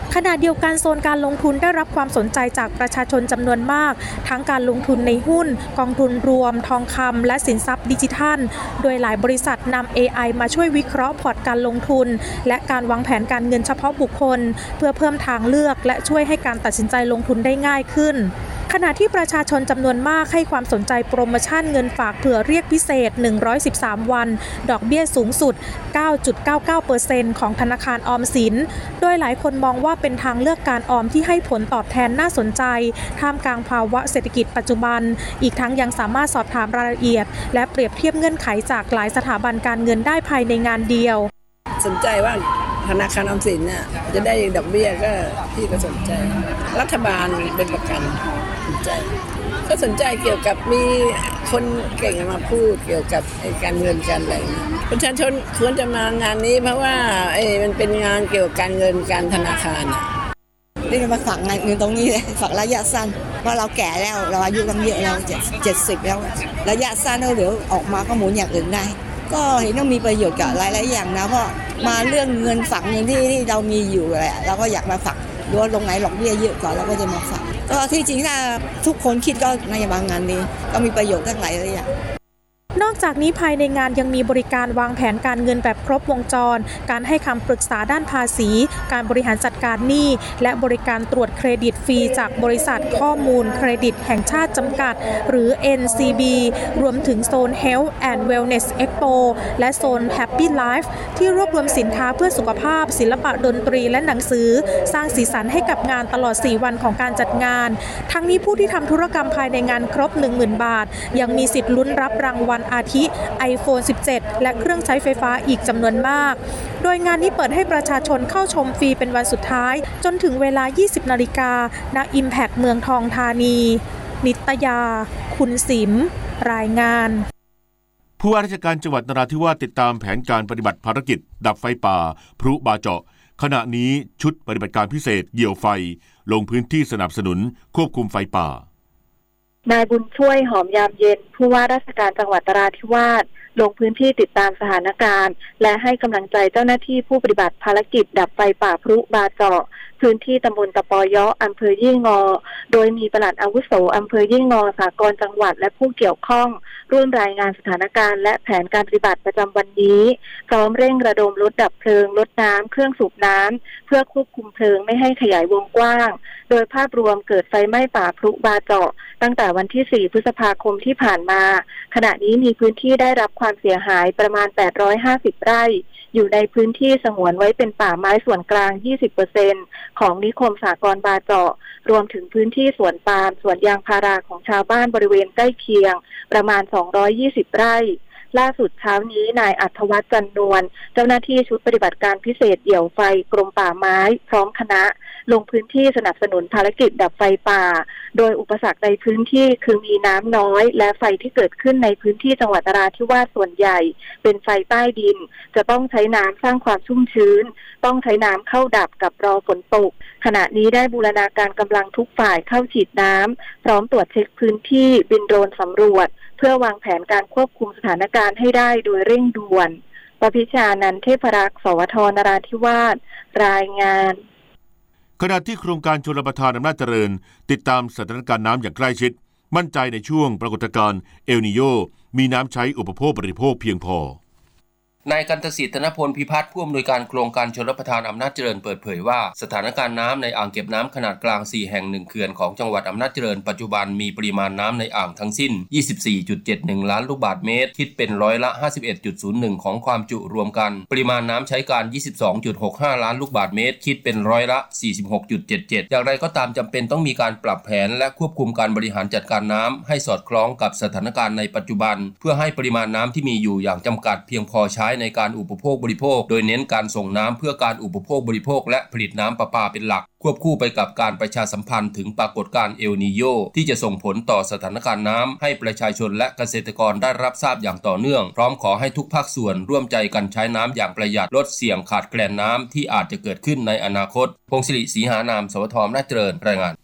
ขณะเดียวกันโซนการลงทุนได้รับความสนใจจากประชาชนจำนวนมากทั้งการลงทุนในหุ้นกองทุนรวมทองคำและสินทรัพย์ดิจิทัลโดยหลายบริษัทนำ เอ ไอ มาช่วยวิเคราะห์พอร์ตการลงทุนและการวางแผนการเงินเฉพาะบุคคลเพื่อเพิ่มทางเลือกและช่วยให้การตัดสินใจลงทุนได้ง่ายขึ้นขณะที่ประชาชนจำนวนมากให้ความสนใจโปรโมชั่นเงินฝากเผื่อเรียกพิเศษหนึ่งร้อยสิบสามวันดอกเบี้ยสูงสุด เก้าจุดเก้าเก้าเปอร์เซ็นต์ ของธนาคารออมสินโดยหลายคนมองว่าเป็นทางเลือกการออมที่ให้ผลตอบแทนน่าสนใจท่ามกลางภาวะเศรษฐกิจปัจจุบันอีกทั้งยังสามารถสอบถามรายละเอียดและเปรียบเทียบเงื่อนไขจากหลายสถาบันการเงินได้ภายในงานเดียวสนใจว่าธนาคารออมสินเนี่ยจะได้ดอกเบี้ยก็พี่ก็สนใจรัฐบาลเป็นประกันสนใจก็สนใจเกี่ยวกับมีคนเก่งมาพูดเกี่ยวกับการเงินการอะไรประชาชนควรจะมางานนี้เพราะว่าเอ้มันเป็นงานเกี่ยวกับการเงินการธนาคารอ่ะนี่มาฝากเงินตรงนี้เลยฝากระยะสั้นเพราะเราแก่แล้วเราอายุตั้งเยอะแล้วเจ็ดสิบแล้วระยะสั้นเดี๋ยวออกมาก็หมุนอย่างอื่นได้ก็เห็นต้องมีประโยชน์กับหลายๆอย่างนะเพราะมาเรื่องเงินฝากเงินที่ที่เรามีอยู่แหละเราก็อยากมาฝากดูว่าลงไหนหลอกเบี้ยเยอะกว่าเราก็จะมาฝากก็ที่จริงถ้าทุกคนคิดก็ในบางงานนี้ก็มีประโยชน์ทั้งหลายเลยอย่างนอกจากนี้ภายในงานยังมีบริการวางแผนการเงินแบบครบวงจรการให้คำปรึกษาด้านภาษีการบริหารจัดการหนี้และบริการตรวจเครดิตฟรีจากบริษัทข้อมูลเครดิตแห่งชาติจำกัดหรือ เอ็น ซี บี รวมถึงโซน Health and Wellness Expo และโซน Happy Life ที่รวบรวมสินค้าเพื่อสุขภาพศิลปะดนตรีและหนังสือสร้างสีสันให้กับงานตลอดสี่วันของการจัดงานทั้งนี้ผู้ที่ทำธุรกรรมภายในงานครบ หนึ่งหมื่น บาทยังมีสิทธิ์ลุ้นรับรางวัลอาทิ ไอโฟน สิบเจ็ด และเครื่องใช้ไฟฟ้าอีกจำนวนมากโดยงานนี้เปิดให้ประชาชนเข้าชมฟรีเป็นวันสุดท้ายจนถึงเวลา ยี่สิบนาฬิกา ณ Impact เมืองทองธานีนิตยาคุณสิมรายงานผู้ว่าราชการจังหวัดนราธิวาสติดตามแผนการปฏิบัติภารกิจดับไฟป่าพลุบาเจาะขณะนี้ชุดปฏิบัติการพิเศษเหยี่ยวไฟลงพื้นที่สนับสนุนควบคุมไฟป่านายบุญช่วยหอมยามเย็นผู้ว่าราชการจังหวัดนราธิวาสลงพื้นที่ติดตามสถานการณ์และให้กำลังใจเจ้าหน้าที่ผู้ปฏิบัติภารกิจดับไฟป่าพลุบาเจาะพื้นที่ตำบลตะปอยะอำเภอยี่งอโดยมีปลัดอาวุโสอำเภอยี่งอสากลจังหวัดและผู้เกี่ยวข้องร่วมรายงานสถานการณ์และแผนการปฏิบัติประจำวันนี้พร้อมเร่งระดมรถดับเพลิงรถน้ำเครื่องสูบน้ำเพื่อควบคุมเพลิงไม่ให้ขยายวงกว้างโดยภาพรวมเกิดไฟไหม้ป่าพลุบาเจาะตั้งแต่วันที่สี่พฤษภาคมที่ผ่านมาขณะนี้มีพื้นที่ได้รับความเสียหายประมาณแปดร้อยห้าสิบไร่อยู่ในพื้นที่สงวนไว้เป็นป่าไม้ส่วนกลาง ยี่สิบเปอร์เซ็นต์ ของนิคมสหกรณ์บาเจาะรวมถึงพื้นที่สวนปาล์มสวนยางพาราของชาวบ้านบริเวณใกล้เคียงประมาณสองร้อยยี่สิบไร่ล่าสุดเช้านี้นายอัธวัฒน์จันนวลเจ้าหน้าที่ชุดปฏิบัติการพิเศษเดี่ยวไฟกรมป่าไม้พร้อมคณะลงพื้นที่สนับสนุนภารกิจดับไฟป่าโดยอุปสรรคในพื้นที่คือมีน้ำน้อยและไฟที่เกิดขึ้นในพื้นที่จังหวัดนราธิวาสส่วนใหญ่เป็นไฟใต้ดินจะต้องใช้น้ำสร้างความชุ่มชื้นต้องใช้น้ำเข้าดับกับรอฝนตกขณะนี้ได้บูรณาการกำลังทุกฝ่ายเข้าฉีดน้ำพร้อมตรวจเช็คพื้นที่บินโดรนสำรวจเพื่อวางแผนการควบคุมสถานการณ์ให้ได้โดยเร่งด่วนปพิชานันท์เทพรักษ์สวทนราธิวาสรายงานขณะที่โครงการชลประทานอำนาจเจริญติดตามสถานการณ์น้ำอย่างใกล้ชิดมั่นใจในช่วงปรากฏการณ์เอลนิโยมีน้ำใช้อุปโภคบริโภคเพียงพอนายกันตศิษย์ธนพลพิพัฒน์ผู้อำนวยการโครงการชลประทานอำนาจเจริญเปิดเผยว่าสถานการณ์น้ำในอ่างเก็บน้ำขนาดกลางสี่แห่งหนึ่งเขื่อนของจังหวัดอำนาจเจริญปัจจุบันมีปริมาณน้ำในอ่างทั้งสิ้น ยี่สิบสี่จุดเจ็ดหนึ่ง ล้านลูกบาศก์เมตรคิดเป็นร้อยละ ห้าสิบเอ็ดจุดศูนย์หนึ่ง ของความจุรวมกันปริมาณน้ำใช้การ ยี่สิบสองจุดหกห้า ล้านลูกบาศก์เมตรคิดเป็นร้อยละ สี่สิบหกจุดเจ็ดเจ็ด อย่างไรก็ตามจำเป็นต้องมีการปรับแผนและควบคุมการบริหารจัดการน้ำให้สอดคล้องกับสถานการณ์ในปัจจุบันเพื่อให้ปริมาณน้ำที่มีอยู่อย่างจำกัดเพียงพอใช้ในการอุปโภคบริโภคโดยเน้นการส่งน้ำเพื่อการอุปโภคบริโภคและผลิตน้ำประปาเป็นหลักควบคู่ไปกับการประชาสัมพันธ์ถึงปรากฏการณ์เอลนีโญที่จะส่งผลต่อสถานการณ์น้ำให้ประชาชนและเกษตรกรได้รับทราบอย่างต่อเนื่องพร้อมขอให้ทุกภาคส่วนร่วมใจกันใช้น้ำอย่างประหยัดลดเสี่ยงขาดแคลนน้ำที่อาจจะเกิดขึ้นในอนาคตพงศิริศรีหานามสวทอำนาจเจริญรายงาน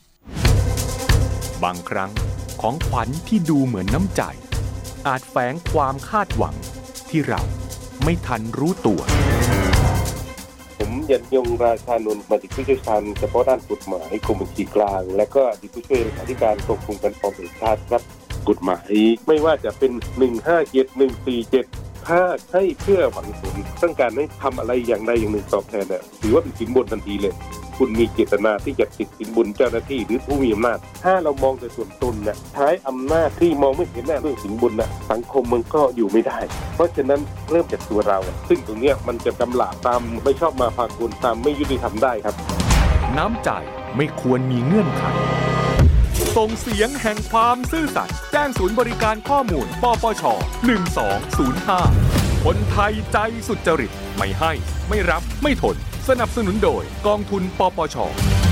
บางครั้งของขวัญที่ดูเหมือนน้ำใจอาจแฝงความคาดหวังที่เราไม่ทันรู้ตัวผมยันยงราชานนท์อดีตผู้เชี่ยวชาญเฉพาะด้านกฎหมายกรมบัญชีกลางและก็อดีตผู้ช่วยเลขาธิการกรมการปกครองแห่งชาติครับกฎหมายไม่ว่าจะเป็นหนึ่งห้าเจ็ด หนึ่งสี่เจ็ดถ้าให้เพื่อหวังผลต้องการให้ทำอะไรอย่างใดอย่างหนึ่งตอบแทนเนี่ยถือว่าเป็นสินบนทันทีเลยคุณมีเจตนาที่จะติดสินบนเจ้าหน้าที่หรือผู้มีอำนาจถ้าเรามองแต่ส่วนตนเนี่ยใช้อำนาจที่มองไม่เห็นแน่เรื่องสินบนน่ะสังคมมันก็อยู่ไม่ได้เพราะฉะนั้นเริ่มจากตัวเราซึ่งตรงนี้มันจะกำหลาบตามไม่ชอบมาพากลตามไม่ยุติธรรมได้ครับน้ำใจไม่ควรมีเงื่อนไขส่งเสียงแห่งความซื่อสัตย์แจ้งศูนย์บริการข้อมูลปปชหนึ่งสองศูนย์ห้าคนไทยใจสุจริตไม่ให้ไม่รับไม่ทนสนับสนุนโดยกองทุนปปช.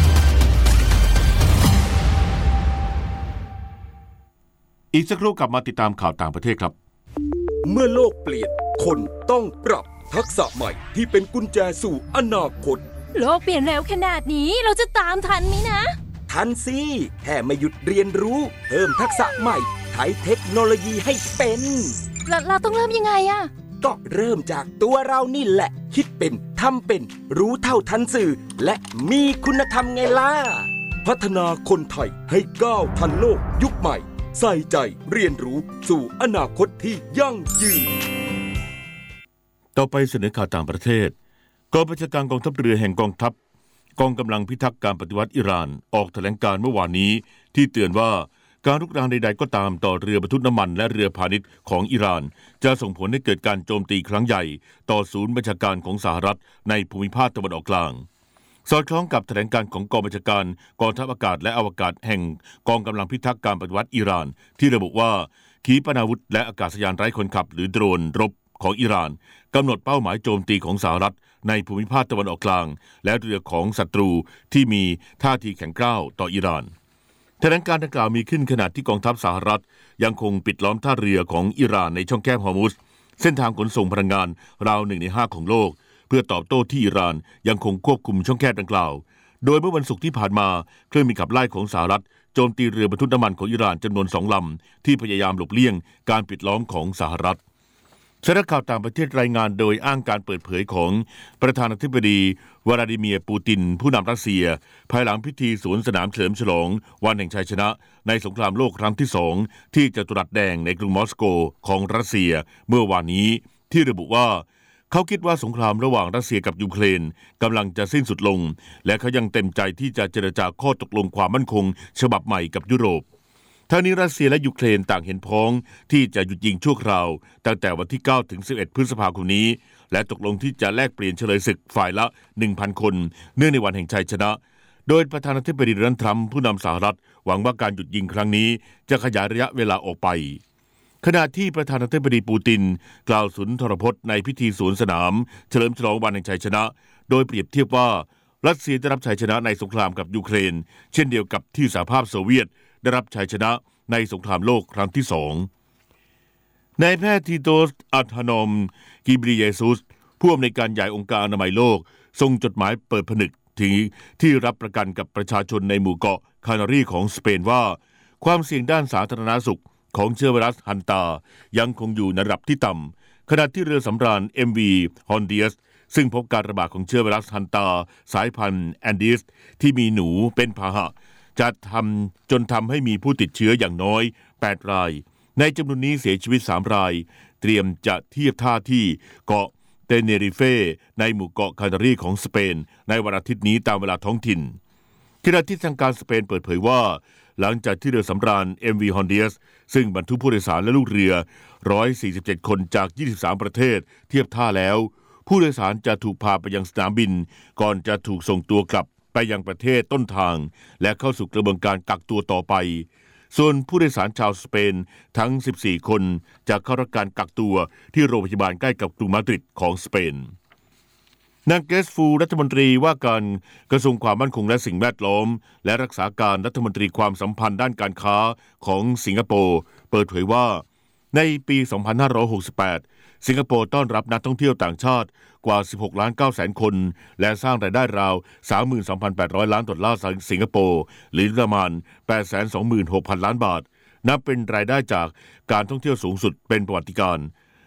อีกสักครู่กลับมาติดตามข่าวต่างประเทศครับเมื่อโลกเปลี่ยนคนต้องปรับทักษะใหม่ที่เป็นกุญแจสู่อนาคตโลกเปลี่ยนเร็วขนาดนี้เราจะตามทันไหมนะทันสิแค่ไม่หยุดเรียนรู้เพิ่มทักษะใหม่ใช้เทคโนโลยีให้เป็นเราเราต้องเริ่มยังไงอะก็เริ่มจากตัวเรานี่แหละคิดเป็นทำเป็นรู้เท่าทันสื่อและมีคุณธรรมไงล่ะพัฒนาคนไทยให้ก้าวทันโลกยุคใหม่ใส่ใจเรียนรู้สู่อนาคตที่ยั่งยืนต่อไปเสนอข่าวต่างประเทศกองบัญชาการกองทัพเรือแห่งกองทัพกองกำลังพิทักษ์การปฏิวัติอิหร่านออกแถลงการเมื่อวานนี้ที่เตือนว่าการรุกรานใดๆก็ตามต่อเรือบรรทุกน้ำมันและเรือพาณิชย์ของอิหร่านจะส่งผลให้เกิดการโจมตีครั้งใหญ่ต่อศูนย์บัญชาการของสหรัฐในภูมิภาคตะวันออกกลางสอดคล้องกับแถลงการของกองบัญชาการกองทัพอากาศและอวกาศแห่งกองกำลังพิทักษ์การปฏิวัติอิหร่านที่ระบุว่าขีปนาวุธและอากาศยานไร้คนขับหรือโดรนรบของอิหร่านกำหนดเป้าหมายโจมตีของสหรัฐในภูมิภาคตะวันออกกลางและเรือของศัตรูที่มีท่าทีแข็งกร้าวต่ออิหร่านแถลงการดังกล่าวมีขึ้นขณะที่กองทัพสหรัฐยังคงปิดล้อมท่าเรือของอิหร่านในช่องแคบฮอร์มุซเส้นทางขนส่งพลังงานราวหนึ่งในห้าของโลกเพื่อตอบโต้ที่อิหร่านยังคงควบคุมช่องแคบดังกล่าวโดยเมื่อวันศุกร์ที่ผ่านมาเครื่องบินขับไล่ของสหรัฐโจมตีเรือบรรทุกน้ำมันของอิหร่านจำนวนสองลำที่พยายามหลบเลี่ยงการปิดล้อมของสหรัฐสำนักข่าวต่างประเทศรายงานโดยอ้างการเปิดเผยของประธานาธิบดีวลาดิเมียร์ปูตินผู้นำรัสเซียภายหลังพิธีสวนสนามเฉลิมฉลองวันแห่งชัยชนะในสงครามโลกครั้งที่สองที่จัตุรัสแดงในกรุงมอสโกของรัสเซียเมื่อวานนี้ที่ระบุว่าเขาคิดว่าสงครามระหว่างรัสเซียกับยูเครนกำลังจะสิ้นสุดลงและเขายังเต็มใจที่จะเจรจาข้อตกลงความมั่นคงฉบับใหม่กับยุโรปทั้งนี้รัสเซียและยูเครนต่างเห็นพ้องที่จะหยุดยิงชั่วคราวตั้งแต่วันที่เก้าถึงสิบเอ็ดพฤษภาคมนี้และตกลงที่จะแลกเปลี่ยนเฉลยศึกฝ่ายละ หนึ่งพัน คนเนื่องในวันแห่งชัยชนะโดยประธานาธิบดีโดนัลด์ทรัมป์ผู้นำสหรัฐหวังว่าการหยุดยิงครั้งนี้จะขยายระยะเวลาออกไปขณะที่ประธานาธิบดีปูตินกล่าวสุนทรพจน์ในพิธีสวนสนามเฉลิมฉลองวันแห่งชัยชนะโดยเปรียบเทียบว่ารัสเซียได้รับชัยชนะในสงครามกับยูเครนเช่นเดียวกับที่สหภาพโซเวียตได้รับชัยชนะในสงครามโลกครั้งที่สองนายแพทย์ทีโตส อัธานอม กิบริเยซุสผู้อำนวยการใหญ่องค์การอนามัยโลกส่งจดหมายเปิดผนึกถึงที่รับประกันกับประชาชนในหมู่เกาะคานารีของสเปนว่าความเสี่ยงด้านสาธารณสุขของเชื้อไวรัสฮันตายังคงอยู่ในระดับที่ต่ำขณะที่เรือสำราญ เอ็ม วี Hondias ซึ่งพบการระบาดของเชื้อไวรัสฮันตาสายพันธุ์แอนดิสที่มีหนูเป็นพาหะจะทำจนทำให้มีผู้ติดเชื้ออย่างน้อยแปดรายในจำนวนนี้เสียชีวิตสามรายเตรียมจะเทียบท่าที่เกาะเตเนริเฟในหมู่เกาะคานารีของสเปนในวันอาทิตย์นี้ตามเวลาท้องถิ่นขณะที่ทางการสเปนเปิดเผยว่าหลังจากที่เรือสำราญ เอ็ม วี Hondias ซึ่งบรรทุกผู้โดยสารและลูกเรือหนึ่งร้อยสี่สิบเจ็ดคนจากยี่สิบสามประเทศเทียบท่าแล้วผู้โดยสารจะถูกพาไปยังสนามบินก่อนจะถูกส่งตัวกลับไปยังประเทศต้นทางและเข้าสู่กระบวนการกักตัวต่อไปส่วนผู้โดยสารชาวสเปนทั้งสิบสี่คนจะเข้ารับการกักตัวที่โรงพยาบาลใกล้กับกรุงมาดริดของสเปนนางเกรซฟูรัฐมนตรีว่าการกระทรวงความมั่นคงและสิ่งแวดล้อมและรักษาการรัฐมนตรีความสัมพันธ์ด้านการค้าของสิงคโปร์เปิดเผยว่าในปี สองพันห้าร้อยหกสิบแปด สิงคโปร์ต้อนรับนักท่องเที่ยวต่างชาติกว่า สิบหกล้านเก้าแสน คนและสร้างรายได้ราว สามหมื่นสองพันแปดร้อย ล้านดอลลาร์สิงคโปร์หรือประมาณ แปดแสนสองหมื่นหกพัน ล้านบาทนับเป็นรายได้จากการท่องเที่ยวสูงสุดเป็นประวัติการณ์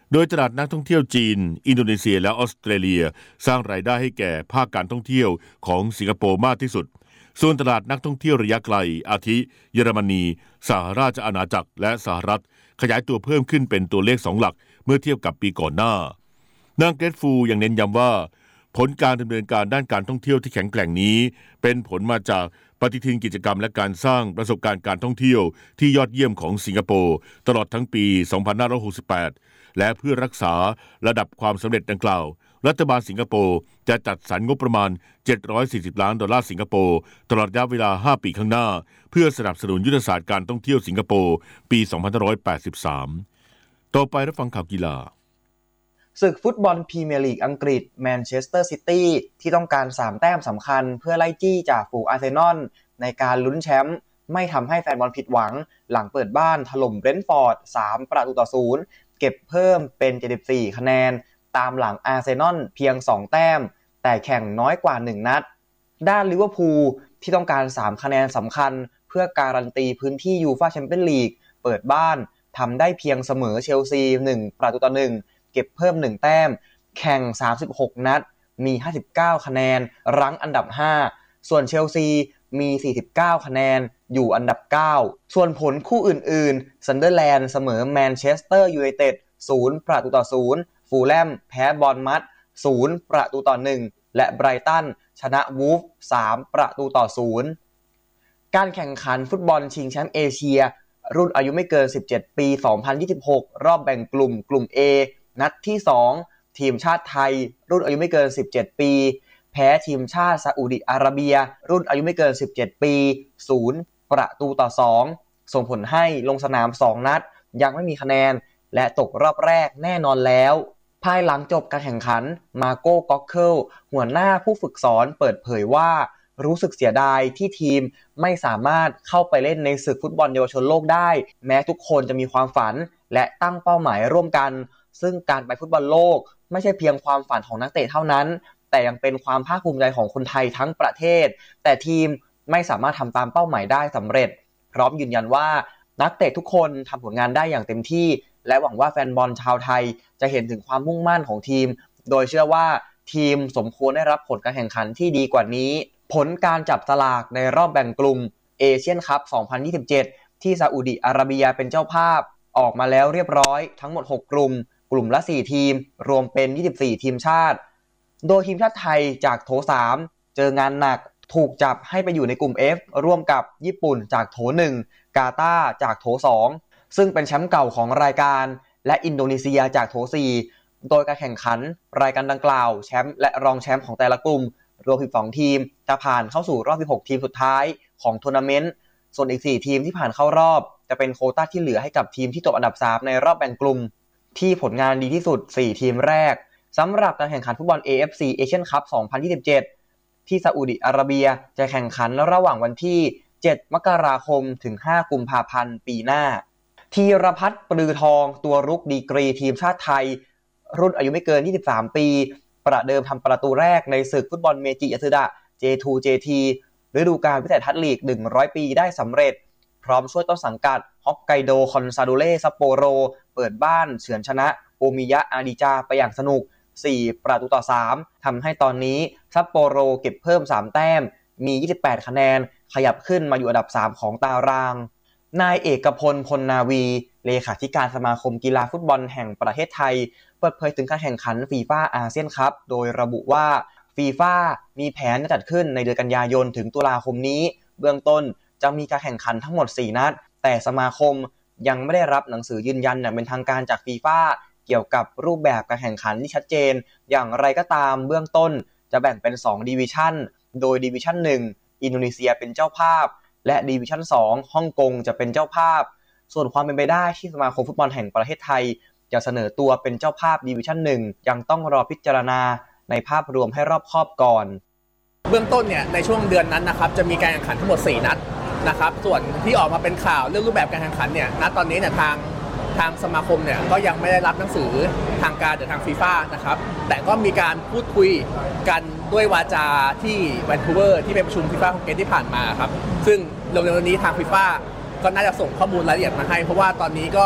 โดยตลาดนักท่องเที่ยวจีนอินโดนีเซียและออสเตรเลียสร้างรายได้ให้แก่ภาคการท่องเที่ยวของสิงคโปร์มากที่สุดส่วนตลาดนักท่องเที่ยวระยะไกลอาทิเยอรมนีสหราชอาณาจักรและสหรัฐขยายตัวเพิ่มขึ้นเป็นตัวเลขสองหลักเมื่อเทียบกับปีก่อนหน้านางเกรทฟูยังเน้นย้ำว่าผลการดำเนินการด้านการท่องเที่ยวที่แข็งแกร่งนี้เป็นผลมาจากปฏิทินกิจกรรมและการสร้างประสบการณ์การท่องเที่ยวที่ยอดเยี่ยมของสิงคโปร์ตลอดทั้งปีสองพันห้าร้อยหกสิบแปดและเพื่อรักษาระดับความสำเร็จดังกล่าวรัฐบาลสิงคโปร์จะจัดสรรงบประมาณเจ็ดร้อยสี่สิบล้านดอลลาร์สิงคโปร์ตลอดระยะเวลาห้าปีข้างหน้าเพื่อสนับสนุนยุทธศาสตร์การท่องเที่ยวสิงคโปร์ปีสองพันห้าร้อยแปดสิบสามต่อไปรับฟังข่าวกีฬาศึกฟุตบอลพรีเมียร์ลีกอังกฤษแมนเชสเตอร์ซิตี้ที่ต้องการสามแต้มสำคัญเพื่อไล่จี้จากฝูงอาร์เซนอลในการลุ้นแชมป์ไม่ทำให้แฟนบอลผิดหวังหลังเปิดบ้านถล่มเบรนท์ฟอร์ดสามประตูต่อศูนย์เก็บเพิ่มเป็นเจ็ดสิบสี่คะแนนตามหลังอาร์เซนอลเพียงสองแต้มแต่แข่งน้อยกว่าหนึ่งนัดด้านลิเวอร์พูลที่ต้องการสามคะแนนสำคัญเพื่อการันตีพื้นที่ยูฟ่าแชมเปี้ยนลีกเปิดบ้านทำได้เพียงเสมอเชลซีหนึ่งประตูต่อหนึ่งเก็บเพิ่มหนึ่งแต้มแข่งสามสิบหกนัดมีห้าสิบเก้าคะแนนรั้งอันดับห้าส่วนเชลซีมีสี่สิบเก้าคะแนนอยู่อันดับเก้าส่วนผลคู่อื่นๆซันเดอร์แลนด์เสมอแมนเชสเตอร์ยูไนเต็ดศูนย์ประตูต่อศูนย์ฟูลแลมแพ้บอร์นมัธศูนย์ประตูต่อหนึ่งและไบรตันชนะวูฟสามประตูต่อศูนย์การแข่งขันฟุตบอลชิงแชมป์เอเชียรุ่นอายุไม่เกินสิบเจ็ดปีสองพันยี่สิบหกรอบแบ่งกลุ่มกลุ่ม A นัดที่สองทีมชาติไทยรุ่นอายุไม่เกินสิบเจ็ดปีแพ้ทีมชาติซาอุดิอาระเบียรุ่นอายุไม่เกินสิบเจ็ดปีศูนย์ประตูต่อสองส่งผลให้ลงสนามสองนัดยังไม่มีคะแนนและตกรอบแรกแน่นอนแล้วภายหลังจบการแข่งขันมาโก้ก็อกเคิลหัวหน้าผู้ฝึกสอนเปิดเผยว่ารู้สึกเสียดายที่ทีมไม่สามารถเข้าไปเล่นในศึกฟุตบอลเยาวชนโลกได้แม้ทุกคนจะมีความฝันและตั้งเป้าหมายร่วมกันซึ่งการไปฟุตบอลโลกไม่ใช่เพียงความฝันของนักเตะเท่านั้นแต่ยังเป็นความภาคภูมิใจของคนไทยทั้งประเทศแต่ทีมไม่สามารถทำตามเป้าหมายได้สำเร็จพร้อมยืนยันว่านักเตะทุกคนทำผลงานได้อย่างเต็มที่และหวังว่าแฟนบอลชาวไทยจะเห็นถึงความมุ่งมั่นของทีมโดยเชื่อว่าทีมสมควรได้รับผลการแข่งขันที่ดีกว่านี้ผลการจับสลากในรอบแบ่งกลุ่มเอเชียนคัพสองพันยี่สิบเจ็ดที่ซาอุดิอาระเบียเป็นเจ้าภาพออกมาแล้วเรียบร้อยทั้งหมดหกกลุ่มกลุ่มละสี่ทีมรวมเป็นยี่สิบสี่ทีมชาติโดยทีมชาติไทยจากโถสามเจองานหนักถูกจับให้ไปอยู่ในกลุ่ม F ร่วมกับญี่ปุ่นจากโถหนึ่งกาตาร์จากโถสองซึ่งเป็นแชมป์เก่าของรายการและอินโดนีเซียจากโถสี่โดยการแข่งขันรายการดังกล่าวแชมป์และรองแชมป์ของแต่ละกลุ่มรวมสิบสองทีมจะผ่านเข้าสู่รอบสิบหกทีมสุดท้ายของทัวร์นาเมนต์ส่วนอีกสี่ทีมที่ผ่านเข้ารอบจะเป็นโควต้าที่เหลือให้กับทีมที่จบอันดับสามในรอบแบ่งกลุ่มที่ผลงานดีที่สุดสี่ทีมแรกสำหรับการแข่งขันฟุตบอล เอ เอฟ ซี Asian Cup สองพันยี่สิบเจ็ดที่ซาอุดิอาระเบียจะแข่งขันระหว่างวันที่เจ็ดมกราคมถึงห้ากุมภาพันธ์ปีหน้าธีรพัฒน์ปลือทองตัวรุกดีกรีทีมชาติไทยรุ่นอายุไม่เกินยี่สิบสามปีประเดิมทำประตูแรกในศึกฟุตบอลเมจิยาสึดะ เจ ทู เจ ที ฤดูกาลวิสัยทัศน์ลีกหนึ่งร้อยปีได้สำเร็จพร้อมช่วยต้นสังกัดฮอกไกโดคอนซาโดเล่ซัปโปโรเปิดบ้านเฉือนชนะโอมิยะอาดิจาไปอย่างสนุกสี่ประตูต่อสามทำให้ตอนนี้ซัปโปโรเก็บเพิ่มสามแต้มมียี่สิบแปดคะแนนขยับขึ้นมาอยู่อันดับสามของตารางนายเอกพลพลนาวีเลขาธิการสมาคมกีฬาฟุตบอลแห่งประเทศไทยเปิดเผยถึงการแข่งขันฟีฟ่าอาเซียนคัพโดยระบุว่าฟีฟ่ามีแผนจะจัดขึ้นในเดือนกันยายนถึงตุลาคมนี้เบื้องต้นจะมีการแข่งขันทั้งหมดสี่นัดแต่สมาคมยังไม่ได้รับหนังสือยืนยันอย่างเป็นทางการจากฟีฟ่าเกี่ยวกับรูปแบบการแข่งขันที่ชัดเจนอย่างไรก็ตามเบื้องต้นจะแบ่งเป็นสองดิวิชั่นโดยดิวิชั่นหนึ่งอินโดนีเซียเป็นเจ้าภาพและดิวิชั่นสองฮ่องกงจะเป็นเจ้าภาพส่วนความเป็นไปได้ที่สมาคมฟุตบอลแห่งประเทศไทยจะเสนอตัวเป็นเจ้าภาพดิวิชั่นหนึ่งยังต้องรอพิจารณาในภาพรวมให้รอบคอบก่อนเบื้องต้นเนี่ยในช่วงเดือนนั้นนะครับจะมีการแข่งขันทั้งหมดสี่นัดนะครับส่วนที่ออกมาเป็นข่าวเรื่องรูปแบบการแข่งขันเนี่ยณตอนนี้เนี่ยทางทางสมาคมเนี่ยก็ยังไม่ได้รับหนังสือทางการจากทางฟีฟ่านะครับแต่ก็มีการพูดคุยกันด้วยวาจาที่แวนคูเวอร์ที่เป็นประชุมฟีฟ่าของเกมที่ผ่านมาครับซึ่งเร็วๆนี้ทางฟีฟ่าก็น่าจะส่งข้อมูลรายละเอียดมาให้เพราะว่าตอนนี้ก็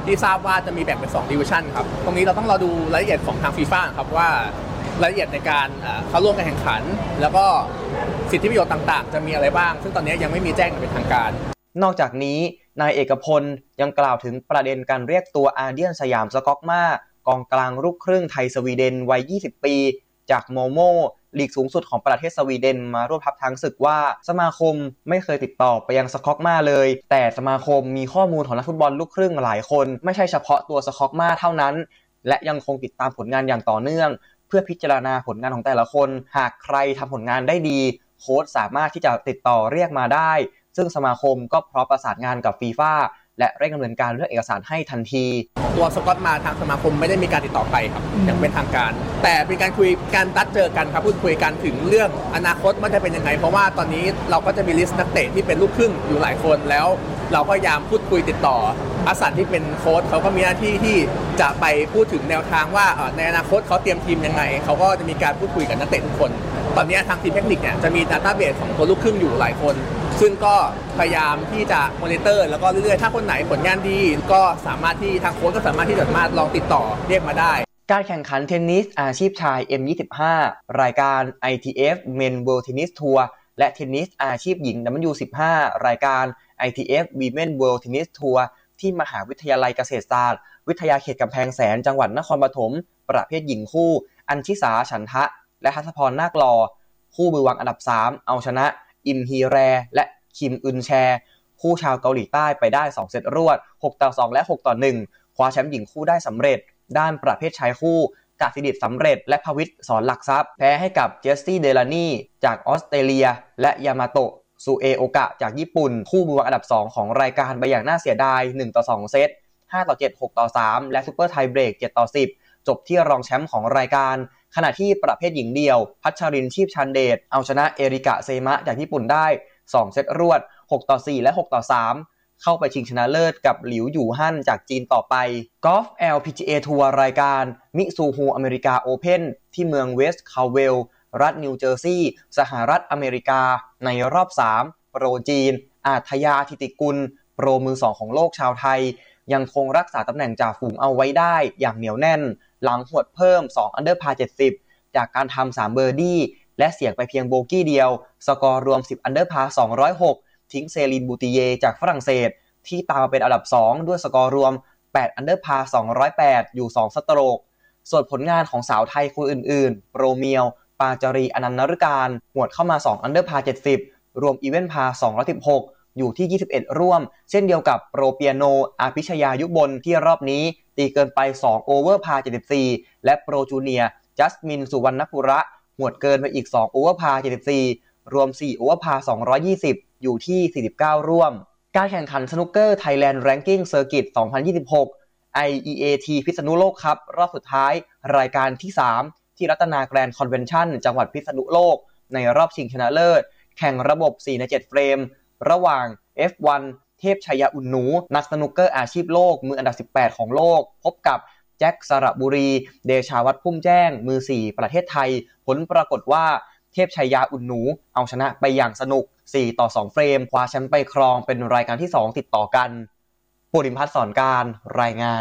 ที่ทราบว่าจะมีแบ่งเป็นสองดิวิชั่นครับตรงนี้เราต้องรอดูรายละเอียดของทางฟีฟ่าครับว่ารายละเอียดในการเข้าร่วมการแข่งขันแล้วก็สิทธิประโยชน์ต่างๆจะมีอะไรบ้างซึ่งตอนนี้ยังไม่มีแจ้งอย่างเป็นทางการนอกจากนี้นายเอกพลยังกล่าวถึงประเด็นการเรียกตัวอาเดียนสยามสก๊อกมากองกลางลูกครึ่งไทยสวีเดนวัยยี่สิบปีจากโมโมลีกสูงสุดของประเทศสวีเดนมาร่วมทัพช้างศึกว่าสมาคมไม่เคยติดต่อไปยังสก๊อกมาเลยแต่สมาคมมีข้อมูลของนักฟุตบอลลูกครึ่งหลายคนไม่ใช่เฉพาะตัวสก๊อกมาเท่านั้นและยังคงติดตามผลงานอย่างต่อเนื่องเพื่อพิจารณาผลงานของแต่ละคนหากใครทำผลงานได้ดีโค้ชสามารถที่จะติดต่อเรียกมาได้ซึ่งสมาคมก็พร้อมประสานงานกับฟีฟ่าและเร่งดำเนินการเรื่องเอกสารให้ทันทีตัวสกอตมาทางสมาคมไม่ได้มีการติดต่อไปครับอย่างเป็นทางการแต่เป็นการคุยการนัดเจอกันครับพูดคุยกันถึงเรื่องอนาคตว่าจะเป็นยังไงเพราะว่าตอนนี้เราก็จะมีลิสต์นักเตะที่เป็นลูกครึ่งอยู่หลายคนแล้วเราก็พยายามพูดคุยติดต่ออาสันที่เป็นโค้ชเขาก็มีหน้าที่ที่จะไปพูดถึงแนวทางว่าในอนาคตเขาเตรียมทีมยังไงเขาก็จะมีการพูดคุยกับนักเตะทุกคนตอนนี้ทางทีมเทคนิคเนี่ยจะมีดัตต้าเบสของตัวลูกครึ่งอยู่หลายคนซึ่งก็พยายามที่จะมอนิเตอร์แล้วก็เรื่อยๆถ้าคนไหนผลงานดีก็สามารถที่ทางโค้ชก็สามารถที่จะมาลองติดต่อเรียกมาได้การแข่งขันเทนนิสอาชีพชาย เอ็ม ยี่สิบห้า รายการ ไอ ที เอฟ Men World Tennis Tour และเทนนิสอาชีพหญิง ดับเบิลยู สิบห้า รายการ ไอ ที เอฟ Women World Tennis Tour ที่มหาวิทยาลัยเกษตรศาสตร์วิทยาเขตกำแพงแสนจังหวัดนครปฐมประเภทหญิงคู่อัญชิสาฉันทะและทัศพรนาคลอคู่มือวางอันดับสามเอาชนะอิมฮีแรและคิมอึนแชคู่ชาวเกาหลีใต้ไปได้สองเซตรวดหกต่อสองและหกต่อหนึ่งคว้าแชมป์หญิงคู่ได้สำเร็จด้านประเภทชายคู่กาศิดิษฐ์สำเร็จและภวิตรสอนหลักทรัพย์แพ้ให้กับเจสซี่เดลานีจากออสเตรเลียและยามาโตะซูเอโอกะจากญี่ปุ่นคู่มือวางอันดับสองของรายการไปอย่างน่าเสียดายหนึ่งต่อสองเซตห้าต่อเจ็ด หกต่อสามและซุปเปอร์ไทเบรกเจ็ดต่อสิบจบที่รองแชมป์ของรายการขณะที่ประเภทหญิงเดี่ยวพัชรินทร์ชีพชันเดชเอาชนะเอริกะเซมะจากญี่ปุ่นได้สองเซตรวดหกต่อสี่และหกต่อสามเข้าไปชิงชนะเลิศกับหลิวหยู่ฮั่นจากจีนต่อไปกอล์ฟ แอล พี จี เอ ทัวร์รายการมิซูฮูอเมริกาโอเพ่นที่เมืองเวสต์คาเวลรัฐนิวเจอร์ซีย์สหรัฐอเมริกาในรอบสามโปรจีนอาทยาธิติกุลโปรมือสองของโลกชาวไทยยังคงรักษาตำแหน่งจ่าฝูงเอาไว้ได้อย่างเหนียวแน่นหลังหวดเพิ่มสองอันเดอร์พาร์เจ็ดสิบจากการทำสามเบอร์ดี้และเสี่ยงไปเพียงโบกี้เดียวสกอร์รวมสิบอันเดอร์พาร์สองร้อยหกทิ้งเซลินบูติเยจากฝรั่งเศสที่ตามมาเป็นอันดับสองด้วยสกอร์รวมแปดอันเดอร์พาร์สองร้อยแปดอยู่สองสโตรกส่วนผลงานของสาวไทยคนอื่นๆโปรเมียวปาจารีอนันต์นฤการหวดเข้ามาสองอันเดอร์พาร์เจ็ดสิบรวมอีเวนต์พาร์สองร้อยสิบหกอยู่ที่ยี่สิบเอ็ดร่วมเช่นเดียวกับโปรเปียโนอาภิชยายุบลที่รอบนี้ตีเกินไปสองโอเวอร์พาร์เจ็ดสิบสี่และโปรจูเนียร์จัสมินสุวรรณปุระหวดเกินไปอีกสองโอเวอร์พาร์เจ็ดสิบสี่รวมสี่โอเวอร์พาร์สองร้อยยี่สิบอยู่ที่สี่สิบเก้าร่วมการแข่งขันสนุกเกอร์ Thailand Ranking Circuit สองพันยี่สิบหก ไอ อี เอ ที พิษณุโลกครับรอบสุดท้ายรายการที่สามที่รัตนาแกรนด์คอนเวนชั่นจังหวัดพิษณุโลกในรอบชิงชนะเลิศแข่งระบบสี่ในเจ็ดเฟรมระหว่าง เอฟ วัน เทพชัยอุ่นหนูนักสนุกเกอร์อาชีพโลกมืออันดับสิบแปดของโลกพบกับแจ็คสระบุรีเดชาวัฒน์พุ่มแจ้งมือสี่ประเทศไทยผลปรากฏว่าเทพชัยยาอุ่นหนูเอาชนะไปอย่างสนุกสี่ต่อสองเฟรมคว้าแชมป์ไปครองเป็นรายการที่สองติดต่อกันปุริมพัฒน์สอนการรายงาน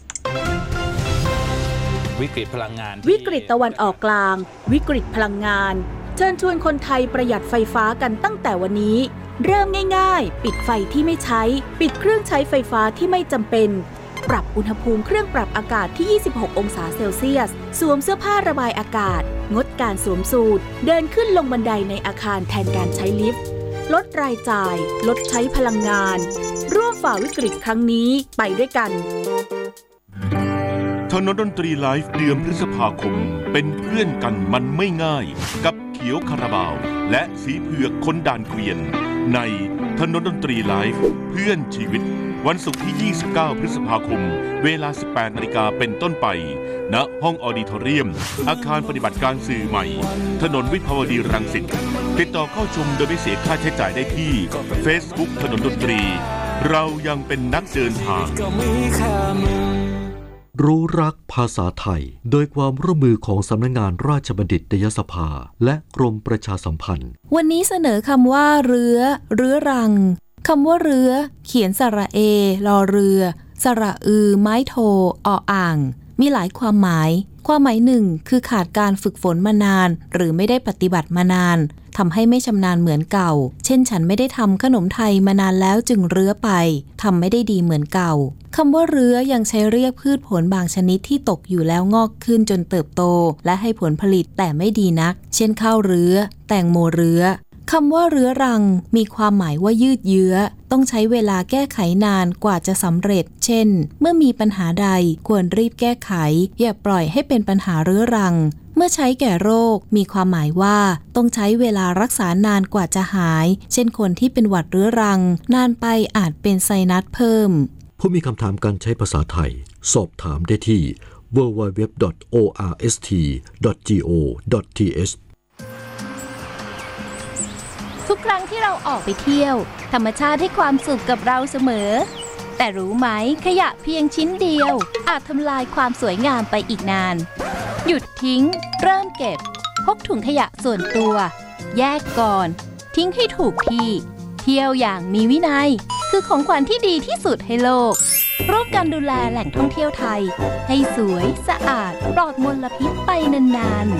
วิกฤตพลังงานวิกฤตตะวันออกกลางวิกฤตพลังงานเชิญชวนคนไทยประหยัดไฟฟ้ากันตั้งแต่วันนี้เริ่มง่ายๆปิดไฟที่ไม่ใช้ปิดเครื่องใช้ไฟฟ้าที่ไม่จำเป็นปรับอุณหภูมิเครื่องปรับอากาศที่ยี่สิบหกองศาเซลเซียสสวมเสื้อผ้าระบายอากาศงดการสวมสูทเดินขึ้นลงบันไดในอาคารแทนการใช้ลิฟต์ลดรายจ่ายลดใช้พลังงานร่วมฝ่าวิกฤตครั้งนี้ไปด้วยกันถนนดนตรีไลฟ์เดือนพฤษภาคมเป็นเพื่อนกันมันไม่ง่ายกับเขียวคาราบาวและสีเผือกคนด่านเกวียนในถนนดนตรีไลฟ์เพื่อนชีวิตวันศุกร์ที่ยี่สิบเก้าพฤษภาคมเวลา สิบแปดนาฬิกา นเป็นต้นไปณห้องออดิทอเรียมอาคารปฏิบัติการสื่อใหม่ถนนวิภาวดีรังสิตติดต่อเข้าชมโดยไม่เสียค่าใช้จ่ายได้ที่ Facebook ถนนดนตรีเรายังเป็นนักเดินทางรู้รักภาษาไทยโดยความร่วมมือของสำนักงานราชบัณฑิตยสภาและกรมประชาสัมพันธ์วันนี้เสนอคำว่าเรือเรื้อรังคำว่าเรือเขียนสระเอรอเรือสระอือไม้โทออ่างมีหลายความหมายความหมายหนึ่งคือขาดการฝึกฝนมานานหรือไม่ได้ปฏิบัติมานานทำให้ไม่ชำนาญเหมือนเก่าเช่นฉันไม่ได้ทำขนมไทยมานานแล้วจึงเรื้อไปทำไม่ได้ดีเหมือนเก่าคำว่าเรื้อยังใช้เรียกพืชผลบางชนิดที่ตกอยู่แล้วงอกขึ้นจนเติบโตและให้ผลผลิตแต่ไม่ดีนักเช่นข้าวเรื้อแตงโมเรื้อคำว่าเรื้อรังมีความหมายว่ายืดเยื้อต้องใช้เวลาแก้ไขนานกว่าจะสำเร็จเช่นเมื่อมีปัญหาใดควรรีบแก้ไขอย่าปล่อยให้เป็นปัญหาเรื้อรังเมื่อใช้แก่โรคมีความหมายว่าต้องใช้เวลารักษานานกว่าจะหายเช่นคนที่เป็นหวัดเรื้อรังนานไปอาจเป็นไซนัสเพิ่มผู้มีคำถามการใช้ภาษาไทยสอบถามได้ที่ ดับเบิลยู ดับเบิลยู ดับเบิลยู ดอท โอ อาร์ เอส ที ดอท จี โอ ดอท ที เอชทุกครั้งที่เราออกไปเที่ยวธรรมชาติให้ความสุขกับเราเสมอแต่รู้ไหมขยะเพียงชิ้นเดียวอาจทำลายความสวยงามไปอีกนานหยุดทิ้งเริ่มเก็บพกถุงขยะส่วนตัวแยกก่อนทิ้งให้ถูกที่เที่ยวอย่างมีวินัยคือของขวัญที่ดีที่สุดให้โลกร่วมกันดูแลแหล่งท่องเที่ยวไทยให้สวยสะอาดปลอดมลพิษไปนาน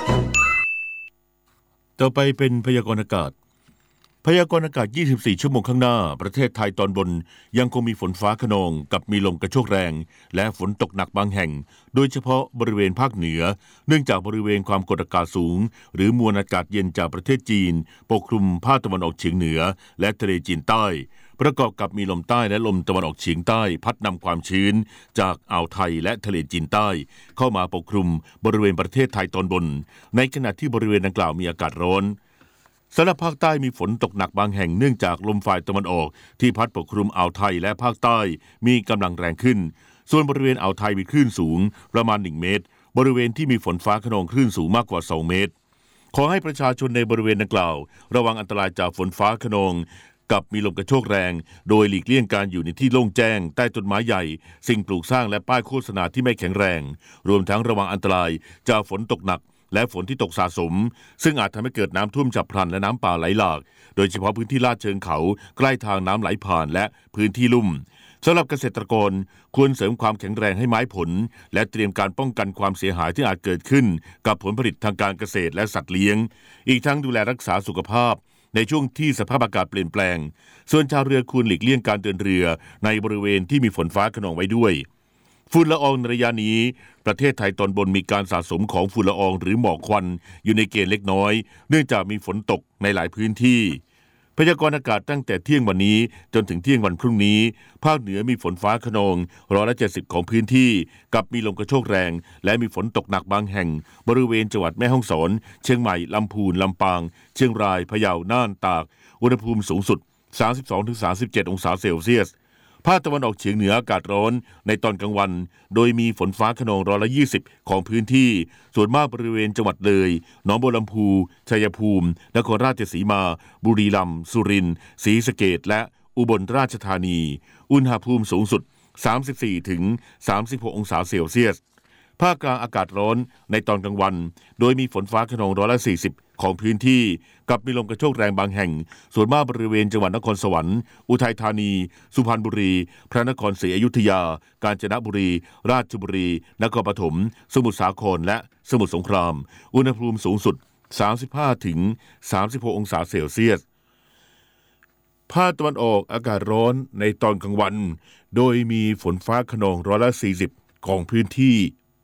ๆต่อไปเป็นพยากรณ์อากาศพยากรณ์อากาศยี่สิบสี่ชั่วโมงข้างหน้าประเทศไทยตอนบนยังคงมีฝนฟ้าคะนองกับมีลมกระโชกแรงและฝนตกหนักบางแห่งโดยเฉพาะบริเวณภาคเหนือเนื่องจากบริเวณความกดอากาศสูงหรือมวลอากาศเย็นจากประเทศจีนปกคลุมภาคตะวันออกเฉียงเหนือและทะเลจีนใต้ประกอบกับมีลมใต้และลมตะวันออกเฉียงใต้พัดนำความชื้นจากอ่าวไทยและทะเลจีนใต้เข้ามาปกคลุมบริเวณประเทศไทยตอนบนในขณะที่บริเวณดังกล่าวมีอากาศร้อนสำหรับภาคใต้มีฝนตกหนักบางแห่งเนื่องจากลมฝ่ายตะวันออกที่พัดปกคลุมอ่าวไทยและภาคใต้มีกำลังแรงขึ้นส่วนบริเวณอ่าวไทยมีคลื่นสูงประมาณหนึ่งเมตรบริเวณที่มีฝนฟ้าคะนองคลื่นสูงมากกว่าสองเมตรขอให้ประชาชนในบริเวณดังกล่าวระวังอันตรายจากฝนฟ้าคะนองกับมีลมกระโชกแรงโดยหลีกเลี่ยงการอยู่ในที่โล่งแจ้งใต้ต้นไม้ใหญ่สิ่งปลูกสร้างและป้ายโฆษณาที่ไม่แข็งแรงรวมทั้งระวังอันตรายจากฝนตกหนักและฝนที่ตกสะสมซึ่งอาจทำให้เกิดน้ำท่วมฉับพลันและน้ำป่าไหลหลากโดยเฉพาะพื้นที่ลาดเชิงเขาใกล้ทางน้ำไหลผ่านและพื้นที่ลุ่มสำหรับเกษตรกรควรเสริมความแข็งแรงให้ไม้ผลและเตรียมการป้องกันความเสียหายที่อาจเกิดขึ้นกับผลผลิตทางการเกษตรและสัตว์เลี้ยงอีกทั้งดูแลรักษาสุขภาพในช่วงที่สภาพอากาศเปลี่ยนแปลงส่วนชาวเรือควรหลีกเลี่ยงการเดินเรือในบริเวณที่มีฝนฟ้าคะนองไว้ด้วยฝุ่นละอองในระยะนี้ประเทศไทยตอนบนมีการสะสมของฝุ่นละอองหรือหมอกควันอยู่ในเกณฑ์เล็กน้อยเนื่องจากมีฝนตกในหลายพื้นที่พยากรณ์อากาศตั้งแต่เที่ยงวันนี้จนถึงเที่ยงวันพรุ่งนี้ภาคเหนือมีฝนฟ้าคะนองร้อยละเจ็ดสิบของพื้นที่กับมีลมกระโชกแรงและมีฝนตกหนักบางแห่งบริเวณจังหวัดแม่ฮ่องสอนเชียงใหม่ลำพูนลำปางเชียงรายพะเยาน่านตากอุณหภูมิสูงสุด สามสิบสองถึงสามสิบเจ็ด องศาเซลเซียสภาคตะวันออกเฉียงเหนืออากาศร้อนในตอนกลางวันโดยมีฝนฟ้าคะนองร้อยละยี่สิบของพื้นที่ส่วนมากบริเวณจังหวัดเลยหนองบัวลำพูชัยภูมินครราชสีมาบุรีรัมย์สุรินทร์ศรีสะเกษและอุบลราชธานีอุณหภูมิสูงสุด สามสิบสี่ถึงสามสิบหก องศาเซลเซียสภาคกลางอากาศร้อนในตอนกลางวันโดยมีฝนฟ้าคะนองร้อยละสี่สิบของพื้นที่กับมีลมกระโชกแรงบางแห่งส่วนมากบริเวณจังหวัดนครสวรรค์อุทัยธานีสุพรรณบุรีพระนครศรีอยุธยากาญจนบุรีราชบุรีนครปฐมสมุทรสาครและสมุทรสงครามอุณหภูมิสูงสุด สามสิบห้าถึงสามสิบหก องศาเซลเซียสภาคตะวันออกอากาศร้อนในตอนกลางวันโดยมีฝนฟ้าคะนองร้อยละสี่สิบของพื้นที่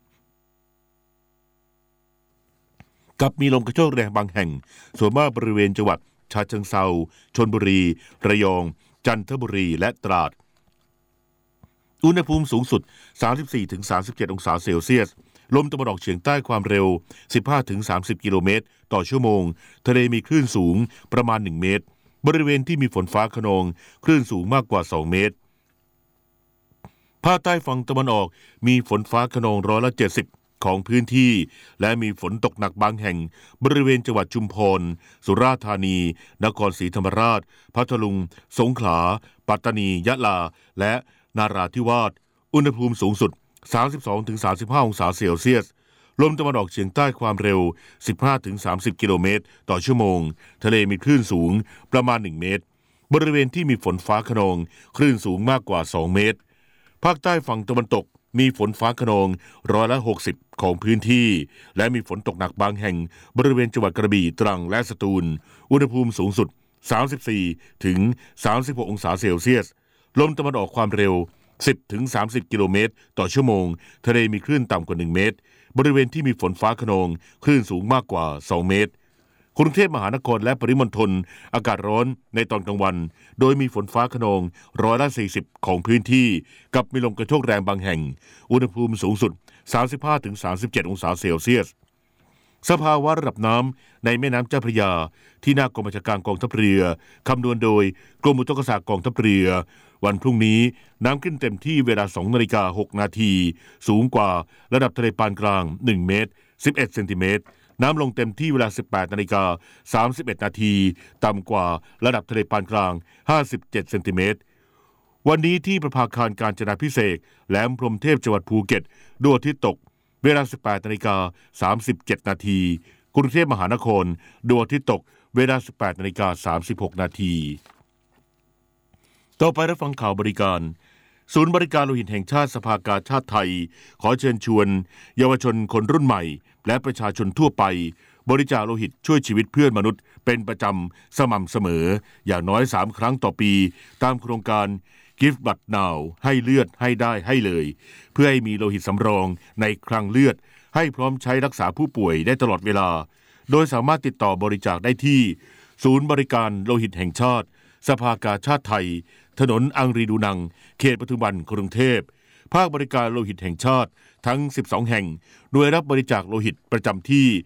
กับมีลมกระโชกแรงบางแห่งส่วนมากบริเวณจังหวัดฉะเชิงเทราชลบุรีระยองจันทบุรีและตราดอุณหภูมิสูงสุด สามสิบสี่ถึงสามสิบเจ็ด องศาเซลเซียสลมตะวันออกเฉียงใต้ความเร็ว สิบห้าถึงสามสิบ กิโลเมตรต่อชั่วโมงทะเลมีคลื่นสูงประมาณหนึ่งเมตรบริเวณที่มีฝนฟ้าคะนองคลื่นสูงมากกว่าสองเมตรภาคใต้ฝั่งตะวันออกมีฝนฟ้าคะนองร้อยละเจ็ดสิบของพื้นที่และมีฝนตกหนักบางแห่งบริเวณจังหวัดชุมพรสุราษฎร์ธานีนครศรีธรรมราชพัทลุงสงขลาปัตตานียะลาและนาราธิวาสอุณหภูมิสูงสุด สามสิบสองถึงสามสิบห้า องศาเซลเซียสลมตะวันออกเฉียงใต้ความเร็ว สิบห้าถึงสามสิบ กิโลเมตรต่อชั่วโมงทะเลมีคลื่นสูงประมาณหนึ่งเมตรบริเวณที่มีฝนฟ้าคะนองคลื่นสูงมากกว่าสองเมตรภาคใต้ฝั่งตะวันตกมีฝนฟ้าคะนองร้อยละหกสิบของพื้นที่และมีฝนตกหนักบางแห่งบริเวณจังหวัดกระบี่ตรังและสตูลอุณหภูมิสูงสุดสามสิบสี่ถึงสามสิบหกองศาเซลเซียสลมตะวันออกความเร็วสิบถึงสามสิบกิโลเมตรต่อชั่วโมงทะเลมีคลื่นต่ำกว่าหนึ่งเมตรบริเวณที่มีฝนฟ้าคะนองคลื่นสูงมากกว่าสองเมตรกรุงเทพมหานครและปริมณฑลอากาศร้อนในตอนกลางวันโดยมีฝนฟ้าคะนองร้อยละสี่สิบของพื้นที่กับมีลมกระโชกแรงบางแห่งอุณหภูมิสูงสุด สามสิบห้าถึงสามสิบเจ็ด องศาเซลเซียสสภาวะระดับน้ำในแม่น้ำเจ้าพระยาที่หน้ากองบัญชาการกองทัพเรือคำนวณโดยกรมอุทกศาสตร์กองทัพเรือวันพรุ่งนี้น้ำขึ้นเต็มที่เวลา สองนาฬิกาหกนาทีสูงกว่าระดับทะเลปานกลางหนึ่งเมตรสิบเอ็ดเซนติเมตรน้ำลงเต็มที่เวลา สิบแปดนาฬิกาสามสิบเอ็ดนาทีต่ำกว่าระดับทะเลปานกลางห้าสิบเจ็ดเซนติเมตรวันนี้ที่ประภาคารกาญจนาภิเษกแหลมพรหมเทพจังหวัดภูเก็ตดวงอาทิตย์ตกเวลา สิบแปดนาฬิกาสามสิบเจ็ดนาทีกรุงเทพมหานครดวงอาทิตย์ตกเวลา สิบแปดนาฬิกาสามสิบหกนาทีต่อไปรับฟังข่าวบริการศูนย์บริการโลหิตแห่งชาติสภากาชาติไทยขอเชิญชวนเยาวชนคนรุ่นใหม่และประชาชนทั่วไปบริจาคโลหิตช่วยชีวิตเพื่อนมนุษย์เป็นประจำสม่ำเสมออย่างน้อยสามครั้งต่อปีตามโครงการ Give Blood Now ให้เลือดให้ได้ให้เลยเพื่อให้มีโลหิตสำรองในคลังเลือดให้พร้อมใช้รักษาผู้ป่วยได้ตลอดเวลาโดยสามารถติดต่อบริจาคได้ที่ศูนย์บริการโลหิตแห่งชาติสภากาชาติไทยถนนอังรีดูนังเขตปทุมวันกรุงเทพภาคบริการโลหิตแห่งชาติทั้งสิบสองแห่งหน่วยรับบริจาคโลหิตประจำที่